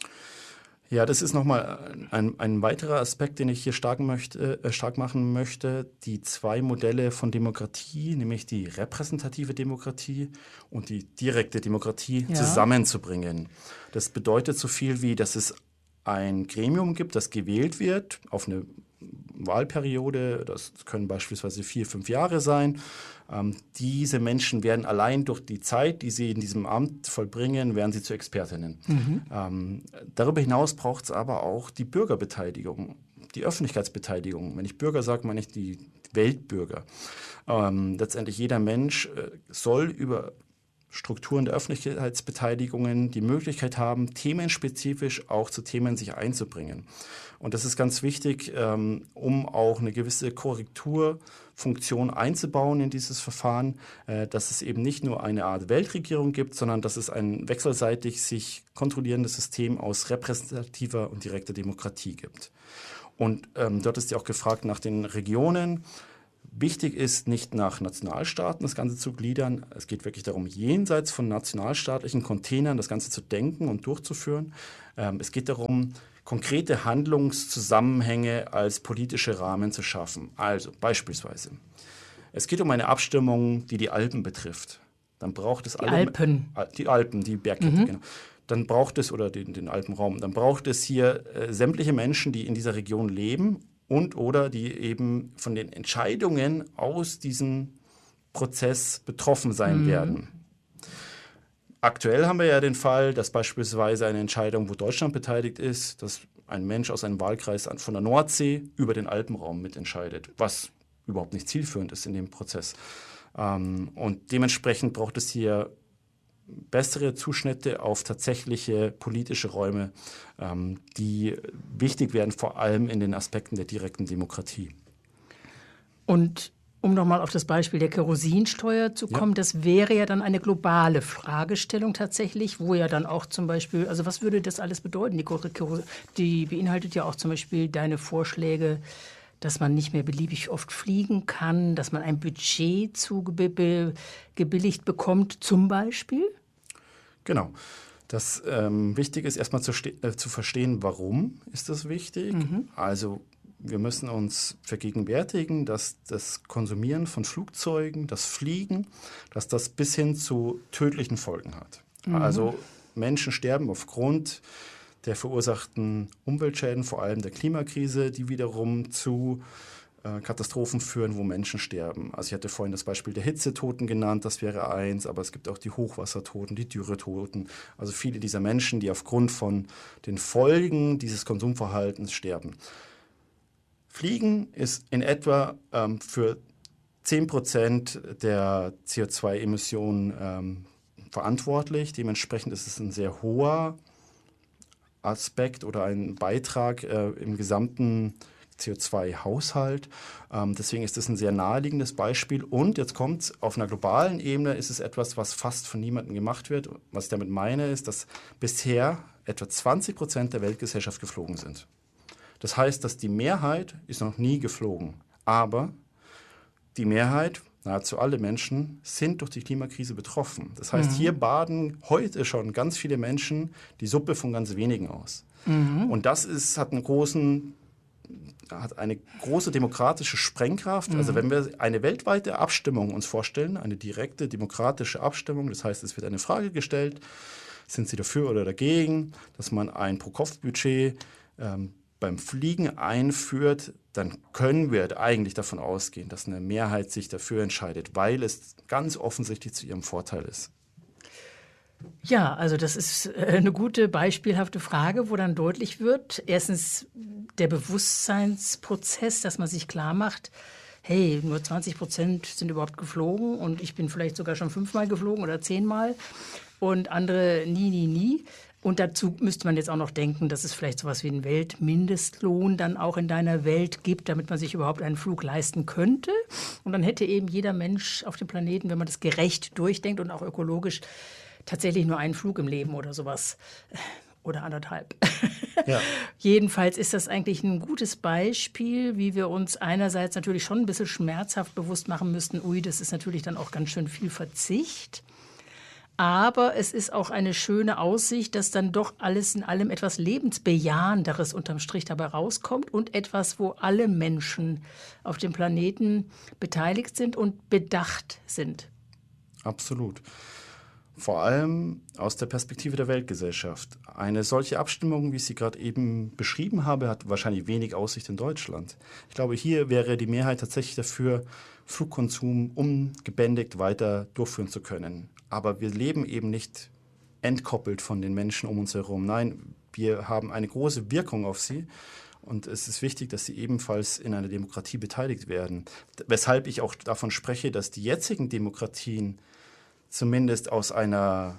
Ja, das ist nochmal ein, ein weiterer Aspekt, den ich hier stark, möchte, äh, stark machen möchte. Die zwei Modelle von Demokratie, nämlich die repräsentative Demokratie und die direkte Demokratie, ja, zusammenzubringen. Das bedeutet so viel wie, dass es ein Gremium gibt, das gewählt wird auf eine Wahlperiode, das können beispielsweise vier, fünf Jahre sein. Ähm, diese Menschen werden allein durch die Zeit, die sie in diesem Amt vollbringen, werden sie zu Expertinnen. Mhm. Ähm, darüber hinaus braucht es aber auch die Bürgerbeteiligung, die Öffentlichkeitsbeteiligung. Wenn ich Bürger sage, meine ich die Weltbürger. Ähm, letztendlich jeder Mensch äh, soll über Strukturen der Öffentlichkeitsbeteiligungen die Möglichkeit haben, themenspezifisch auch zu Themen sich einzubringen. Und das ist ganz wichtig, ähm, um auch eine gewisse Korrekturfunktion einzubauen in dieses Verfahren, äh, dass es eben nicht nur eine Art Weltregierung gibt, sondern dass es ein wechselseitig sich kontrollierendes System aus repräsentativer und direkter Demokratie gibt. Und ähm, dort ist ja auch gefragt nach den Regionen. Wichtig ist, nicht nach Nationalstaaten das Ganze zu gliedern. Es geht wirklich darum, jenseits von nationalstaatlichen Containern das Ganze zu denken und durchzuführen. Ähm, es geht darum, konkrete Handlungszusammenhänge als politische Rahmen zu schaffen. Also beispielsweise, es geht um eine Abstimmung, die die Alpen betrifft. Dann braucht es die alle Alpen. Die Alpen, die Bergkette, Mhm. genau. Dann braucht es, oder den, den Alpenraum, dann braucht es hier äh, sämtliche Menschen, die in dieser Region leben und oder die eben von den Entscheidungen aus diesem Prozess betroffen sein Mhm. werden. Aktuell haben wir ja den Fall, dass beispielsweise eine Entscheidung, wo Deutschland beteiligt ist, dass ein Mensch aus einem Wahlkreis von der Nordsee über den Alpenraum mitentscheidet, was überhaupt nicht zielführend ist in dem Prozess. Ähm, und dementsprechend braucht es hier bessere Zuschnitte auf tatsächliche politische Räume, ähm, die wichtig werden, vor allem in den Aspekten der direkten Demokratie. Und um nochmal auf das Beispiel der Kerosinsteuer zu kommen, ja. Das wäre ja dann eine globale Fragestellung tatsächlich, wo ja dann auch zum Beispiel, also was würde das alles bedeuten? Die, die beinhaltet ja auch zum Beispiel deine Vorschläge, dass man nicht mehr beliebig oft fliegen kann, dass man ein Budget zugebilligt bekommt zum Beispiel? Genau. Das ähm, Wichtige ist erstmal zu, äh, zu verstehen, warum ist das wichtig. Mhm. Also wir müssen uns vergegenwärtigen, dass das Konsumieren von Flugzeugen, das Fliegen, dass das bis hin zu tödlichen Folgen hat. Mhm. Also Menschen sterben aufgrund der verursachten Umweltschäden, vor allem der Klimakrise, die wiederum zu äh, Katastrophen führen, wo Menschen sterben. Also ich hatte vorhin das Beispiel der Hitzetoten genannt, das wäre eins, aber es gibt auch die Hochwassertoten, die Dürretoten. Also viele dieser Menschen, die aufgrund von den Folgen dieses Konsumverhaltens sterben. Fliegen ist in etwa ähm, für zehn Prozent der C O zwei Emissionen ähm, verantwortlich. Dementsprechend ist es ein sehr hoher Aspekt oder ein Beitrag äh, im gesamten C O zwei Haushalt. Ähm, deswegen ist das ein sehr naheliegendes Beispiel. Und jetzt kommt auf einer globalen Ebene, ist es etwas, was fast von niemandem gemacht wird. Was ich damit meine, ist, dass bisher etwa zwanzig Prozent der Weltgesellschaft geflogen sind. Das heißt, dass die Mehrheit ist noch nie geflogen. Aber die Mehrheit, nahezu alle Menschen, sind durch die Klimakrise betroffen. Das heißt, mhm. hier baden heute schon ganz viele Menschen die Suppe von ganz wenigen aus. Mhm. Und das ist, hat, einen großen, hat eine große demokratische Sprengkraft. Mhm. Also wenn wir eine weltweite Abstimmung uns vorstellen, eine direkte demokratische Abstimmung, das heißt, es wird eine Frage gestellt, sind Sie dafür oder dagegen, dass man ein Pro-Kopf-Budget ähm, beim Fliegen einführt, dann können wir eigentlich davon ausgehen, dass eine Mehrheit sich dafür entscheidet, weil es ganz offensichtlich zu ihrem Vorteil ist. Ja, also das ist eine gute, beispielhafte Frage, wo dann deutlich wird, erstens der Bewusstseinsprozess, dass man sich klar macht, hey, nur zwanzig Prozent sind überhaupt geflogen und ich bin vielleicht sogar schon fünfmal geflogen oder zehnmal und andere nie, nie, nie. Und dazu müsste man jetzt auch noch denken, dass es vielleicht sowas wie einen Weltmindestlohn dann auch in deiner Welt gibt, damit man sich überhaupt einen Flug leisten könnte. Und dann hätte eben jeder Mensch auf dem Planeten, wenn man das gerecht durchdenkt und auch ökologisch, tatsächlich nur einen Flug im Leben oder sowas. Oder anderthalb. Ja. Jedenfalls ist das eigentlich ein gutes Beispiel, wie wir uns einerseits natürlich schon ein bisschen schmerzhaft bewusst machen müssten, ui, das ist natürlich dann auch ganz schön viel Verzicht. Aber es ist auch eine schöne Aussicht, dass dann doch alles in allem etwas Lebensbejahenderes unterm Strich dabei rauskommt und etwas, wo alle Menschen auf dem Planeten beteiligt sind und bedacht sind. Absolut. Vor allem aus der Perspektive der Weltgesellschaft. Eine solche Abstimmung, wie ich sie gerade eben beschrieben habe, hat wahrscheinlich wenig Aussicht in Deutschland. Ich glaube, hier wäre die Mehrheit tatsächlich dafür, Flugkonsum ungebändigt weiter durchführen zu können. Aber wir leben eben nicht entkoppelt von den Menschen um uns herum. Nein, wir haben eine große Wirkung auf sie. Und es ist wichtig, dass sie ebenfalls in einer Demokratie beteiligt werden. Weshalb ich auch davon spreche, dass die jetzigen Demokratien zumindest aus einer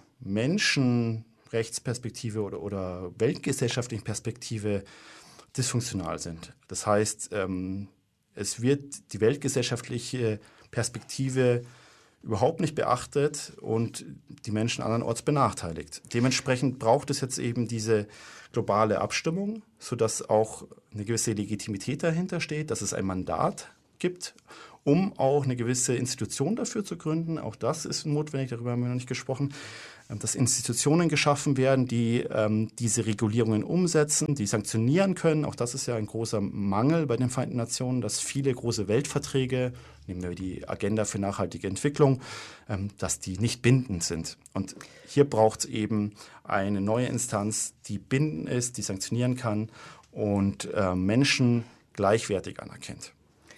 Menschenrechtsperspektive oder, oder weltgesellschaftlichen Perspektive dysfunktional sind. Das heißt, ähm, es wird die weltgesellschaftliche Perspektive überhaupt nicht beachtet und die Menschen andernorts benachteiligt. Dementsprechend braucht es jetzt eben diese globale Abstimmung, sodass auch eine gewisse Legitimität dahinter steht, dass es ein Mandat gibt, um auch eine gewisse Institution dafür zu gründen. Auch das ist notwendig, darüber haben wir noch nicht gesprochen, dass Institutionen geschaffen werden, die ähm, diese Regulierungen umsetzen, die sanktionieren können. Auch das ist ja ein großer Mangel bei den Vereinten Nationen, dass viele große Weltverträge, nehmen wir die Agenda für nachhaltige Entwicklung, ähm, dass die nicht bindend sind. Und hier braucht es eben eine neue Instanz, die bindend ist, die sanktionieren kann und äh, Menschen gleichwertig anerkennt.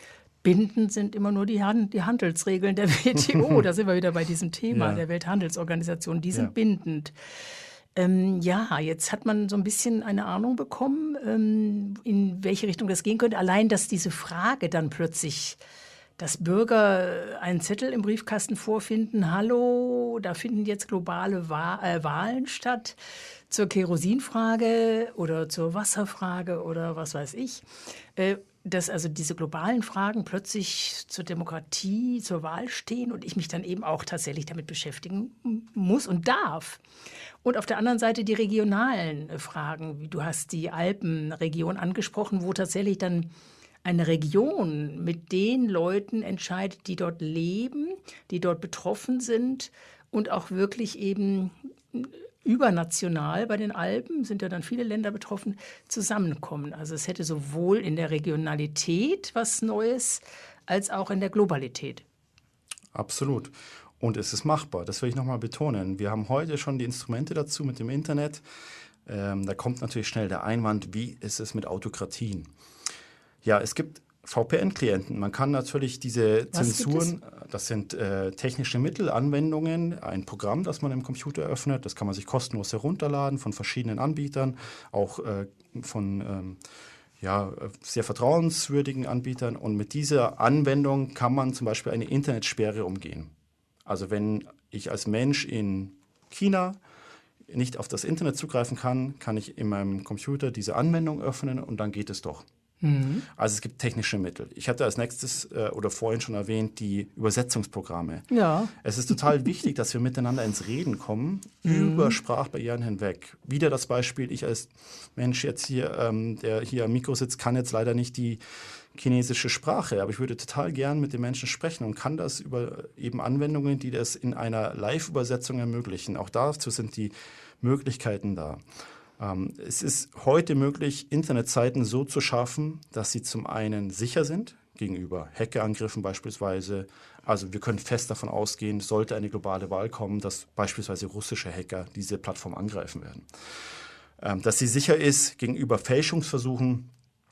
Bindend sind immer nur die, Han- die Handelsregeln der W T O. Da sind wir wieder bei diesem Thema Ja. der Welthandelsorganisation. Die sind Ja. bindend. Ähm, ja, jetzt hat man so ein bisschen eine Ahnung bekommen, ähm, in welche Richtung das gehen könnte. Allein, dass diese Frage dann plötzlich, dass Bürger einen Zettel im Briefkasten vorfinden, hallo, da finden jetzt globale Wa- äh, Wahlen statt zur Kerosinfrage oder zur Wasserfrage oder was weiß ich. Äh, dass also diese globalen Fragen plötzlich zur Demokratie, zur Wahl stehen und ich mich dann eben auch tatsächlich damit beschäftigen muss und darf. Und auf der anderen Seite die regionalen Fragen, wie du hast die Alpenregion angesprochen, wo tatsächlich dann eine Region mit den Leuten entscheidet, die dort leben, die dort betroffen sind und auch wirklich eben übernational, bei den Alpen sind ja dann viele Länder betroffen, zusammenkommen. Also es hätte sowohl in der Regionalität was Neues, als auch in der Globalität. Absolut. Und es ist machbar, das will ich nochmal betonen. Wir haben heute schon die Instrumente dazu mit dem Internet. Ähm, da kommt natürlich schnell der Einwand, wie ist es mit Autokratien? Ja, es gibt V P N-Klienten. Man kann natürlich diese Was Zensuren, das sind äh, technische Mittel, Anwendungen, ein Programm, das man im Computer öffnet. Das kann man sich kostenlos herunterladen von verschiedenen Anbietern, auch äh, von ähm, ja, sehr vertrauenswürdigen Anbietern. Und mit dieser Anwendung kann man zum Beispiel eine Internetsperre umgehen. Also wenn ich als Mensch in China nicht auf das Internet zugreifen kann, kann ich in meinem Computer diese Anwendung öffnen und dann geht es doch. Mhm. Also es gibt technische Mittel. Ich hatte als nächstes äh, oder vorhin schon erwähnt die Übersetzungsprogramme. Ja. Es ist total wichtig, dass wir miteinander ins Reden kommen, mhm. über Sprachbarrieren hinweg. Wieder das Beispiel, ich als Mensch jetzt hier, ähm, der hier am Mikro sitzt, kann jetzt leider nicht die chinesische Sprache, aber ich würde total gern mit den Menschen sprechen und kann das über eben Anwendungen, die das in einer Live-Übersetzung ermöglichen. Auch dazu sind die Möglichkeiten da. Ähm, es ist heute möglich, Internetseiten so zu schaffen, dass sie zum einen sicher sind, gegenüber Hackerangriffen beispielsweise. Also wir können fest davon ausgehen, sollte eine globale Wahl kommen, dass beispielsweise russische Hacker diese Plattform angreifen werden. Ähm, dass sie sicher ist gegenüber Fälschungsversuchen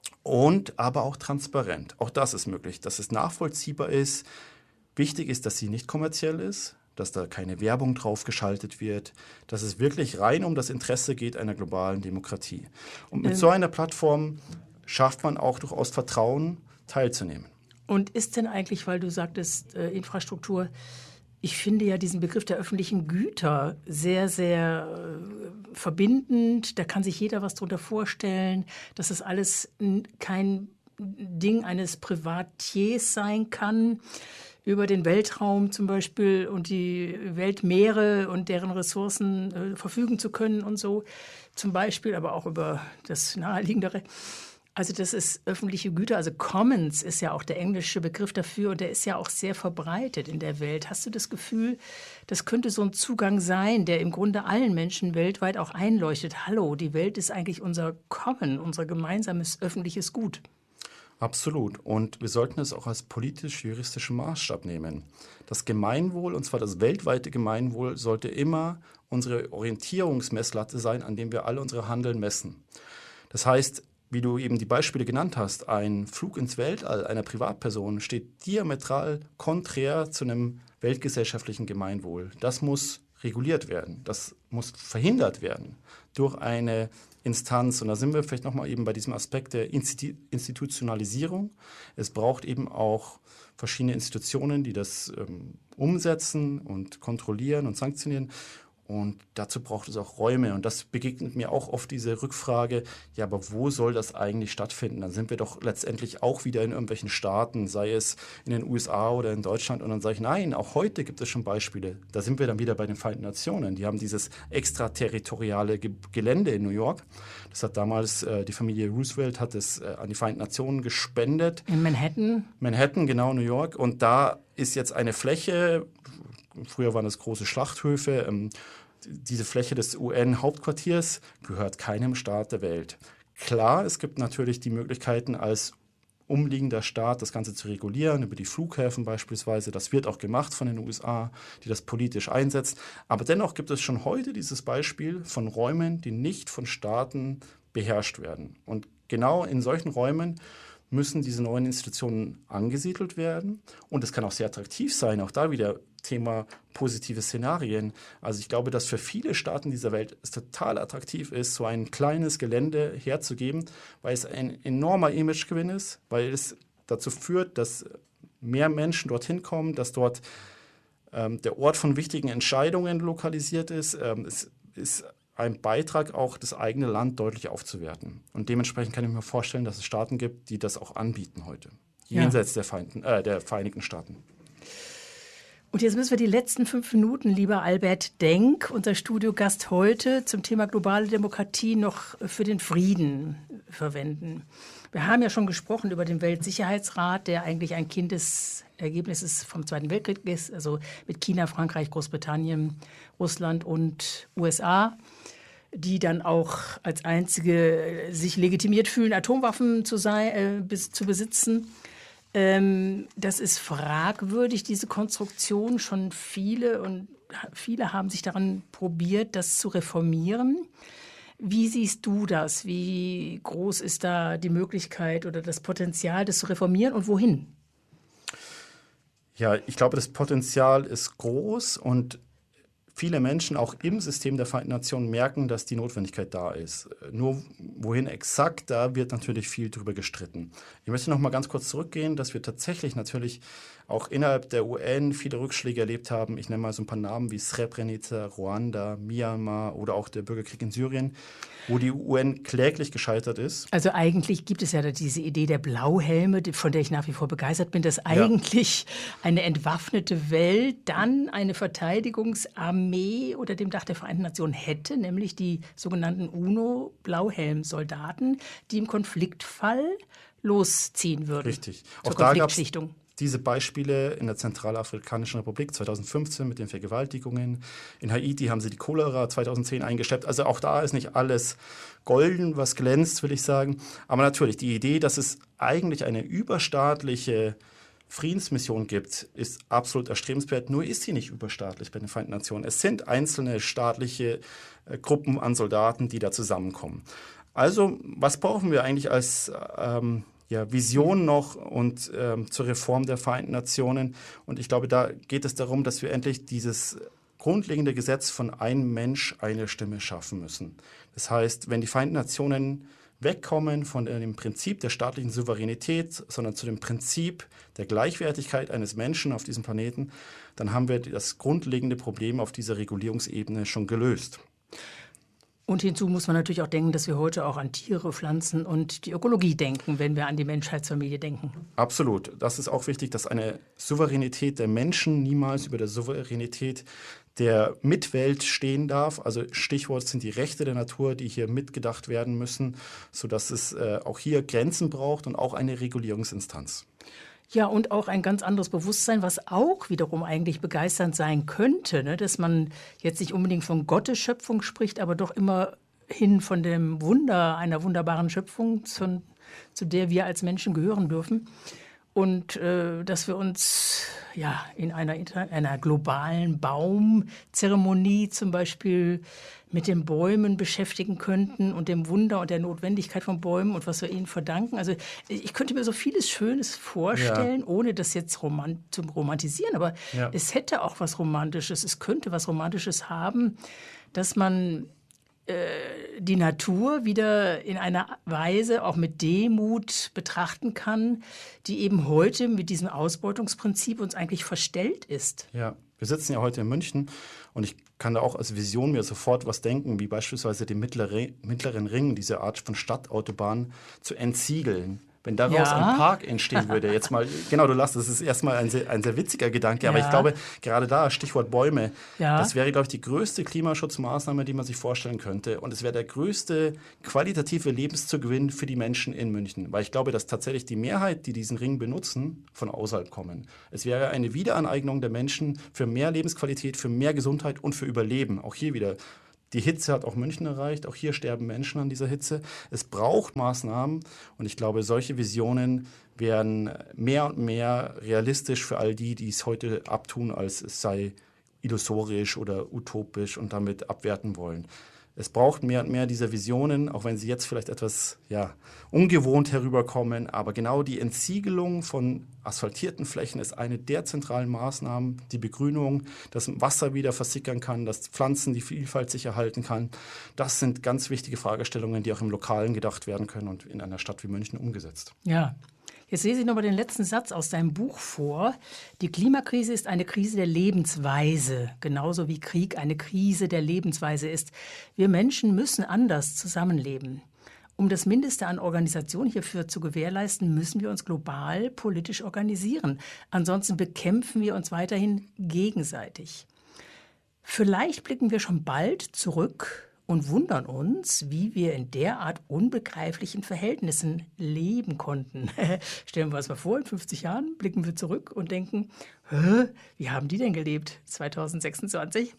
und aber auch transparent. Auch das ist möglich, dass es nachvollziehbar ist. Wichtig ist, dass sie nicht kommerziell ist, dass da keine Werbung drauf geschaltet wird, dass es wirklich rein um das Interesse geht einer globalen Demokratie. Und mit ähm. so einer Plattform schafft man auch durchaus Vertrauen, teilzunehmen. Und ist denn eigentlich, weil du sagtest, äh, Infrastruktur, ich finde ja diesen Begriff der öffentlichen Güter sehr, sehr äh, verbindend. Da kann sich jeder was drunter vorstellen, dass es alles kein Ding eines Privatiers sein kann. Über den Weltraum zum Beispiel und die Weltmeere und deren Ressourcen äh, verfügen zu können und so. Zum Beispiel, aber auch über das Naheliegendere. Also das ist öffentliche Güter, also Commons ist ja auch der englische Begriff dafür und der ist ja auch sehr verbreitet in der Welt. Hast du das Gefühl, das könnte so ein Zugang sein, der im Grunde allen Menschen weltweit auch einleuchtet? Hallo, die Welt ist eigentlich unser Common, unser gemeinsames öffentliches Gut. Absolut. Und wir sollten es auch als politisch-juristischen Maßstab nehmen. Das Gemeinwohl, und zwar das weltweite Gemeinwohl, sollte immer unsere Orientierungsmesslatte sein, an dem wir alle unsere Handeln messen. Das heißt, wie du eben die Beispiele genannt hast, ein Flug ins Weltall einer Privatperson steht diametral konträr zu einem weltgesellschaftlichen Gemeinwohl. Das muss reguliert werden. Das muss verhindert werden durch eine Instanz. Und da sind wir vielleicht nochmal eben bei diesem Aspekt der Institutionalisierung. Es braucht eben auch verschiedene Institutionen, die das ähm, umsetzen und kontrollieren und sanktionieren. Und dazu braucht es auch Räume. Und das begegnet mir auch oft diese Rückfrage, ja, aber wo soll das eigentlich stattfinden? Dann sind wir doch letztendlich auch wieder in irgendwelchen Staaten, sei es in den U S A oder in Deutschland. Und dann sage ich, nein, auch heute gibt es schon Beispiele. Da sind wir dann wieder bei den Vereinten Nationen. Die haben dieses extraterritoriale Ge- Gelände in New York. Das hat damals äh, die Familie Roosevelt hat es äh, an die Vereinten Nationen gespendet. In Manhattan? Manhattan, genau, New York. Und da ist jetzt eine Fläche, früher waren das große Schlachthöfe, ähm, diese Fläche des U N-Hauptquartiers gehört keinem Staat der Welt. Klar, es gibt natürlich die Möglichkeiten, als umliegender Staat das Ganze zu regulieren, über die Flughäfen beispielsweise. Das wird auch gemacht von den U S A, die das politisch einsetzt. Aber dennoch gibt es schon heute dieses Beispiel von Räumen, die nicht von Staaten beherrscht werden. Und genau in solchen Räumen müssen diese neuen Institutionen angesiedelt werden. Und es kann auch sehr attraktiv sein, auch da wieder Thema positive Szenarien. Also ich glaube, dass für viele Staaten dieser Welt es total attraktiv ist, so ein kleines Gelände herzugeben, weil es ein enormer Imagegewinn ist, weil es dazu führt, dass mehr Menschen dorthin kommen, dass dort ähm, der Ort von wichtigen Entscheidungen lokalisiert ist. Ähm, es ist ein Beitrag, auch das eigene Land deutlich aufzuwerten. Und dementsprechend kann ich mir vorstellen, dass es Staaten gibt, die das auch anbieten heute, ja. jenseits der, Feinden, äh, der Vereinigten Staaten. Und jetzt müssen wir die letzten fünf Minuten, lieber Albert Denk, unser Studiogast heute, zum Thema globale Demokratie noch für den Frieden verwenden. Wir haben ja schon gesprochen über den Weltsicherheitsrat, der eigentlich ein Kind des Ergebnisses vom Zweiten Weltkrieg ist, also mit China, Frankreich, Großbritannien, Russland und U S A, die dann auch als einzige sich legitimiert fühlen, Atomwaffen zu, sein, äh, bis, zu besitzen. Ähm, das ist fragwürdig, diese Konstruktion. Schon viele und viele haben sich daran probiert, das zu reformieren. Wie siehst du das? Wie groß ist da die Möglichkeit oder das Potenzial, das zu reformieren und wohin? Ja, ich glaube, das Potenzial ist groß und viele Menschen auch im System der Vereinten Nationen merken, dass die Notwendigkeit da ist. Nur wohin exakt, da wird natürlich viel drüber gestritten. Ich möchte noch mal ganz kurz zurückgehen, dass wir tatsächlich natürlich auch innerhalb der U N viele Rückschläge erlebt haben. Ich nenne mal so ein paar Namen wie Srebrenica, Ruanda, Myanmar oder auch der Bürgerkrieg in Syrien, wo die U N kläglich gescheitert ist. Also eigentlich gibt es ja diese Idee der Blauhelme, von der ich nach wie vor begeistert bin, dass eigentlich ja. eine entwaffnete Welt dann eine Verteidigungsarmee unter dem Dach der Vereinten Nationen hätte, nämlich die sogenannten UNO-Blauhelm-Soldaten, die im Konfliktfall losziehen würden. Richtig. Zur Auch da Konfliktschlichtung. Diese Beispiele in der Zentralafrikanischen Republik zweitausendfünfzehn mit den Vergewaltigungen. In Haiti haben sie die Cholera zweitausendzehn eingeschleppt. Also auch da ist nicht alles golden, was glänzt, will ich sagen. Aber natürlich, die Idee, dass es eigentlich eine überstaatliche Friedensmission gibt, ist absolut erstrebenswert. Nur ist sie nicht überstaatlich bei den Vereinten Nationen. Es sind einzelne staatliche äh, Gruppen an Soldaten, die da zusammenkommen. Also was brauchen wir eigentlich als ähm, Ja, Vision noch und ähm, zur Reform der Vereinten Nationen. Und ich glaube, da geht es darum, dass wir endlich dieses grundlegende Gesetz von ein Mensch, eine Stimme schaffen müssen. Das heißt, wenn die Vereinten Nationen wegkommen von dem Prinzip der staatlichen Souveränität, sondern zu dem Prinzip der Gleichwertigkeit eines Menschen auf diesem Planeten, dann haben wir das grundlegende Problem auf dieser Regulierungsebene schon gelöst. Und hinzu muss man natürlich auch denken, dass wir heute auch an Tiere, Pflanzen und die Ökologie denken, wenn wir an die Menschheitsfamilie denken. Absolut. Das ist auch wichtig, dass eine Souveränität der Menschen niemals über der Souveränität der Mitwelt stehen darf. Also Stichwort sind die Rechte der Natur, die hier mitgedacht werden müssen, sodass es äh, auch hier Grenzen braucht und auch eine Regulierungsinstanz. Ja, und auch ein ganz anderes Bewusstsein, was auch wiederum eigentlich begeisternd sein könnte, ne? Dass man jetzt nicht unbedingt von Gottes Schöpfung spricht, aber doch immerhin von dem Wunder einer wunderbaren Schöpfung, zu, zu der wir als Menschen gehören dürfen. Und äh, dass wir uns ja, in einer, einer globalen Baumzeremonie zum Beispiel mit den Bäumen beschäftigen könnten und dem Wunder und der Notwendigkeit von Bäumen und was wir ihnen verdanken. Also ich könnte mir so vieles Schönes vorstellen, ja. ohne das jetzt romant- zu romantisieren. Aber ja. es hätte auch was Romantisches. Es könnte was Romantisches haben, dass man die Natur wieder in einer Weise auch mit Demut betrachten kann, die eben heute mit diesem Ausbeutungsprinzip uns eigentlich verstellt ist. Ja, wir sitzen ja heute in München und ich kann da auch als Vision mir sofort was denken, wie beispielsweise den mittlere, mittleren Ring, diese Art von Stadtautobahn zu entsiegeln. Wenn daraus ja. ein Park entstehen würde, jetzt mal, genau, du lachst, das ist erstmal ein sehr, ein sehr witziger Gedanke, ja. aber ich glaube, gerade da, Stichwort Bäume, ja. das wäre, glaube ich, die größte Klimaschutzmaßnahme, die man sich vorstellen könnte. Und es wäre der größte qualitative Lebenszugewinn für die Menschen in München. Weil ich glaube, dass tatsächlich die Mehrheit, die diesen Ring benutzen, von außerhalb kommen. Es wäre eine Wiederaneignung der Menschen für mehr Lebensqualität, für mehr Gesundheit und für Überleben. Auch hier wieder. Die Hitze hat auch München erreicht. Auch hier sterben Menschen an dieser Hitze. Es braucht Maßnahmen. Und ich glaube, solche Visionen werden mehr und mehr realistisch für all die, die es heute abtun, als es sei illusorisch oder utopisch und damit abwerten wollen. Es braucht mehr und mehr dieser Visionen, auch wenn sie jetzt vielleicht etwas ja, ungewohnt herüberkommen. Aber genau die Entsiegelung von asphaltierten Flächen ist eine der zentralen Maßnahmen. Die Begrünung, dass Wasser wieder versickern kann, dass Pflanzen die Vielfalt sich erhalten kann. Das sind ganz wichtige Fragestellungen, die auch im Lokalen gedacht werden können und in einer Stadt wie München umgesetzt. Ja. Jetzt lese ich noch mal den letzten Satz aus deinem Buch vor. Die Klimakrise ist eine Krise der Lebensweise, genauso wie Krieg eine Krise der Lebensweise ist. Wir Menschen müssen anders zusammenleben. Um das Mindeste an Organisation hierfür zu gewährleisten, müssen wir uns global politisch organisieren. Ansonsten bekämpfen wir uns weiterhin gegenseitig. Vielleicht blicken wir schon bald zurück und wundern uns, wie wir in derart unbegreiflichen Verhältnissen leben konnten. Stellen wir uns mal vor, in fünfzig Jahren blicken wir zurück und denken, Hä, wie haben die denn gelebt, zwanzig sechsundzwanzig?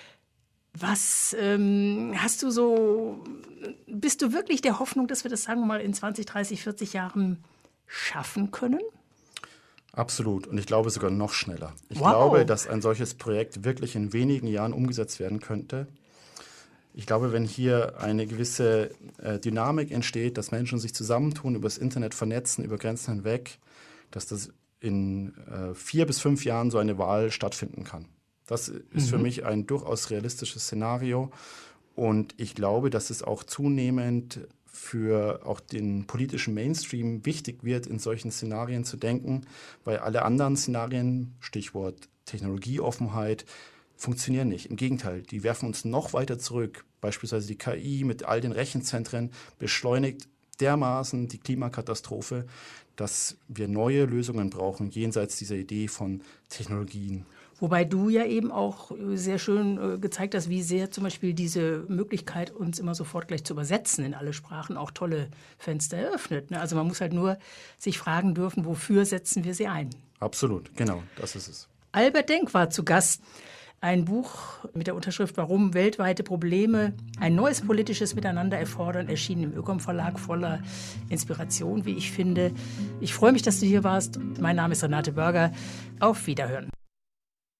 Was ähm, hast du so, bist du wirklich der Hoffnung, dass wir das, sagen wir mal, in zwanzig, dreißig, vierzig Jahren schaffen können? Absolut. Und ich glaube sogar noch schneller. Ich wow. glaube, dass ein solches Projekt wirklich in wenigen Jahren umgesetzt werden könnte. Ich glaube, wenn hier eine gewisse äh, Dynamik entsteht, dass Menschen sich zusammentun, über das Internet vernetzen, über Grenzen hinweg, dass das in äh, vier bis fünf Jahren so eine Wahl stattfinden kann. Das ist mhm. für mich ein durchaus realistisches Szenario. Und ich glaube, dass es auch zunehmend für auch den politischen Mainstream wichtig wird, in solchen Szenarien zu denken, weil alle anderen Szenarien, Stichwort Technologieoffenheit, funktionieren nicht. Im Gegenteil, die werfen uns noch weiter zurück. Beispielsweise die K I mit all den Rechenzentren beschleunigt dermaßen die Klimakatastrophe, dass wir neue Lösungen brauchen, jenseits dieser Idee von Technologien. Wobei du ja eben auch sehr schön äh, gezeigt hast, wie sehr zum Beispiel diese Möglichkeit, uns immer sofort gleich zu übersetzen in alle Sprachen, auch tolle Fenster eröffnet. Ne? Also man muss halt nur sich fragen dürfen, wofür setzen wir sie ein? Absolut, genau, das ist es. Albert Denk war zu Gast. Ein Buch mit der Unterschrift »Warum weltweite Probleme ein neues politisches Miteinander erfordern«, erschienen im Ökom Verlag, voller Inspiration, wie ich finde. Ich freue mich, dass du hier warst. Mein Name ist Renate Börger. Auf Wiederhören.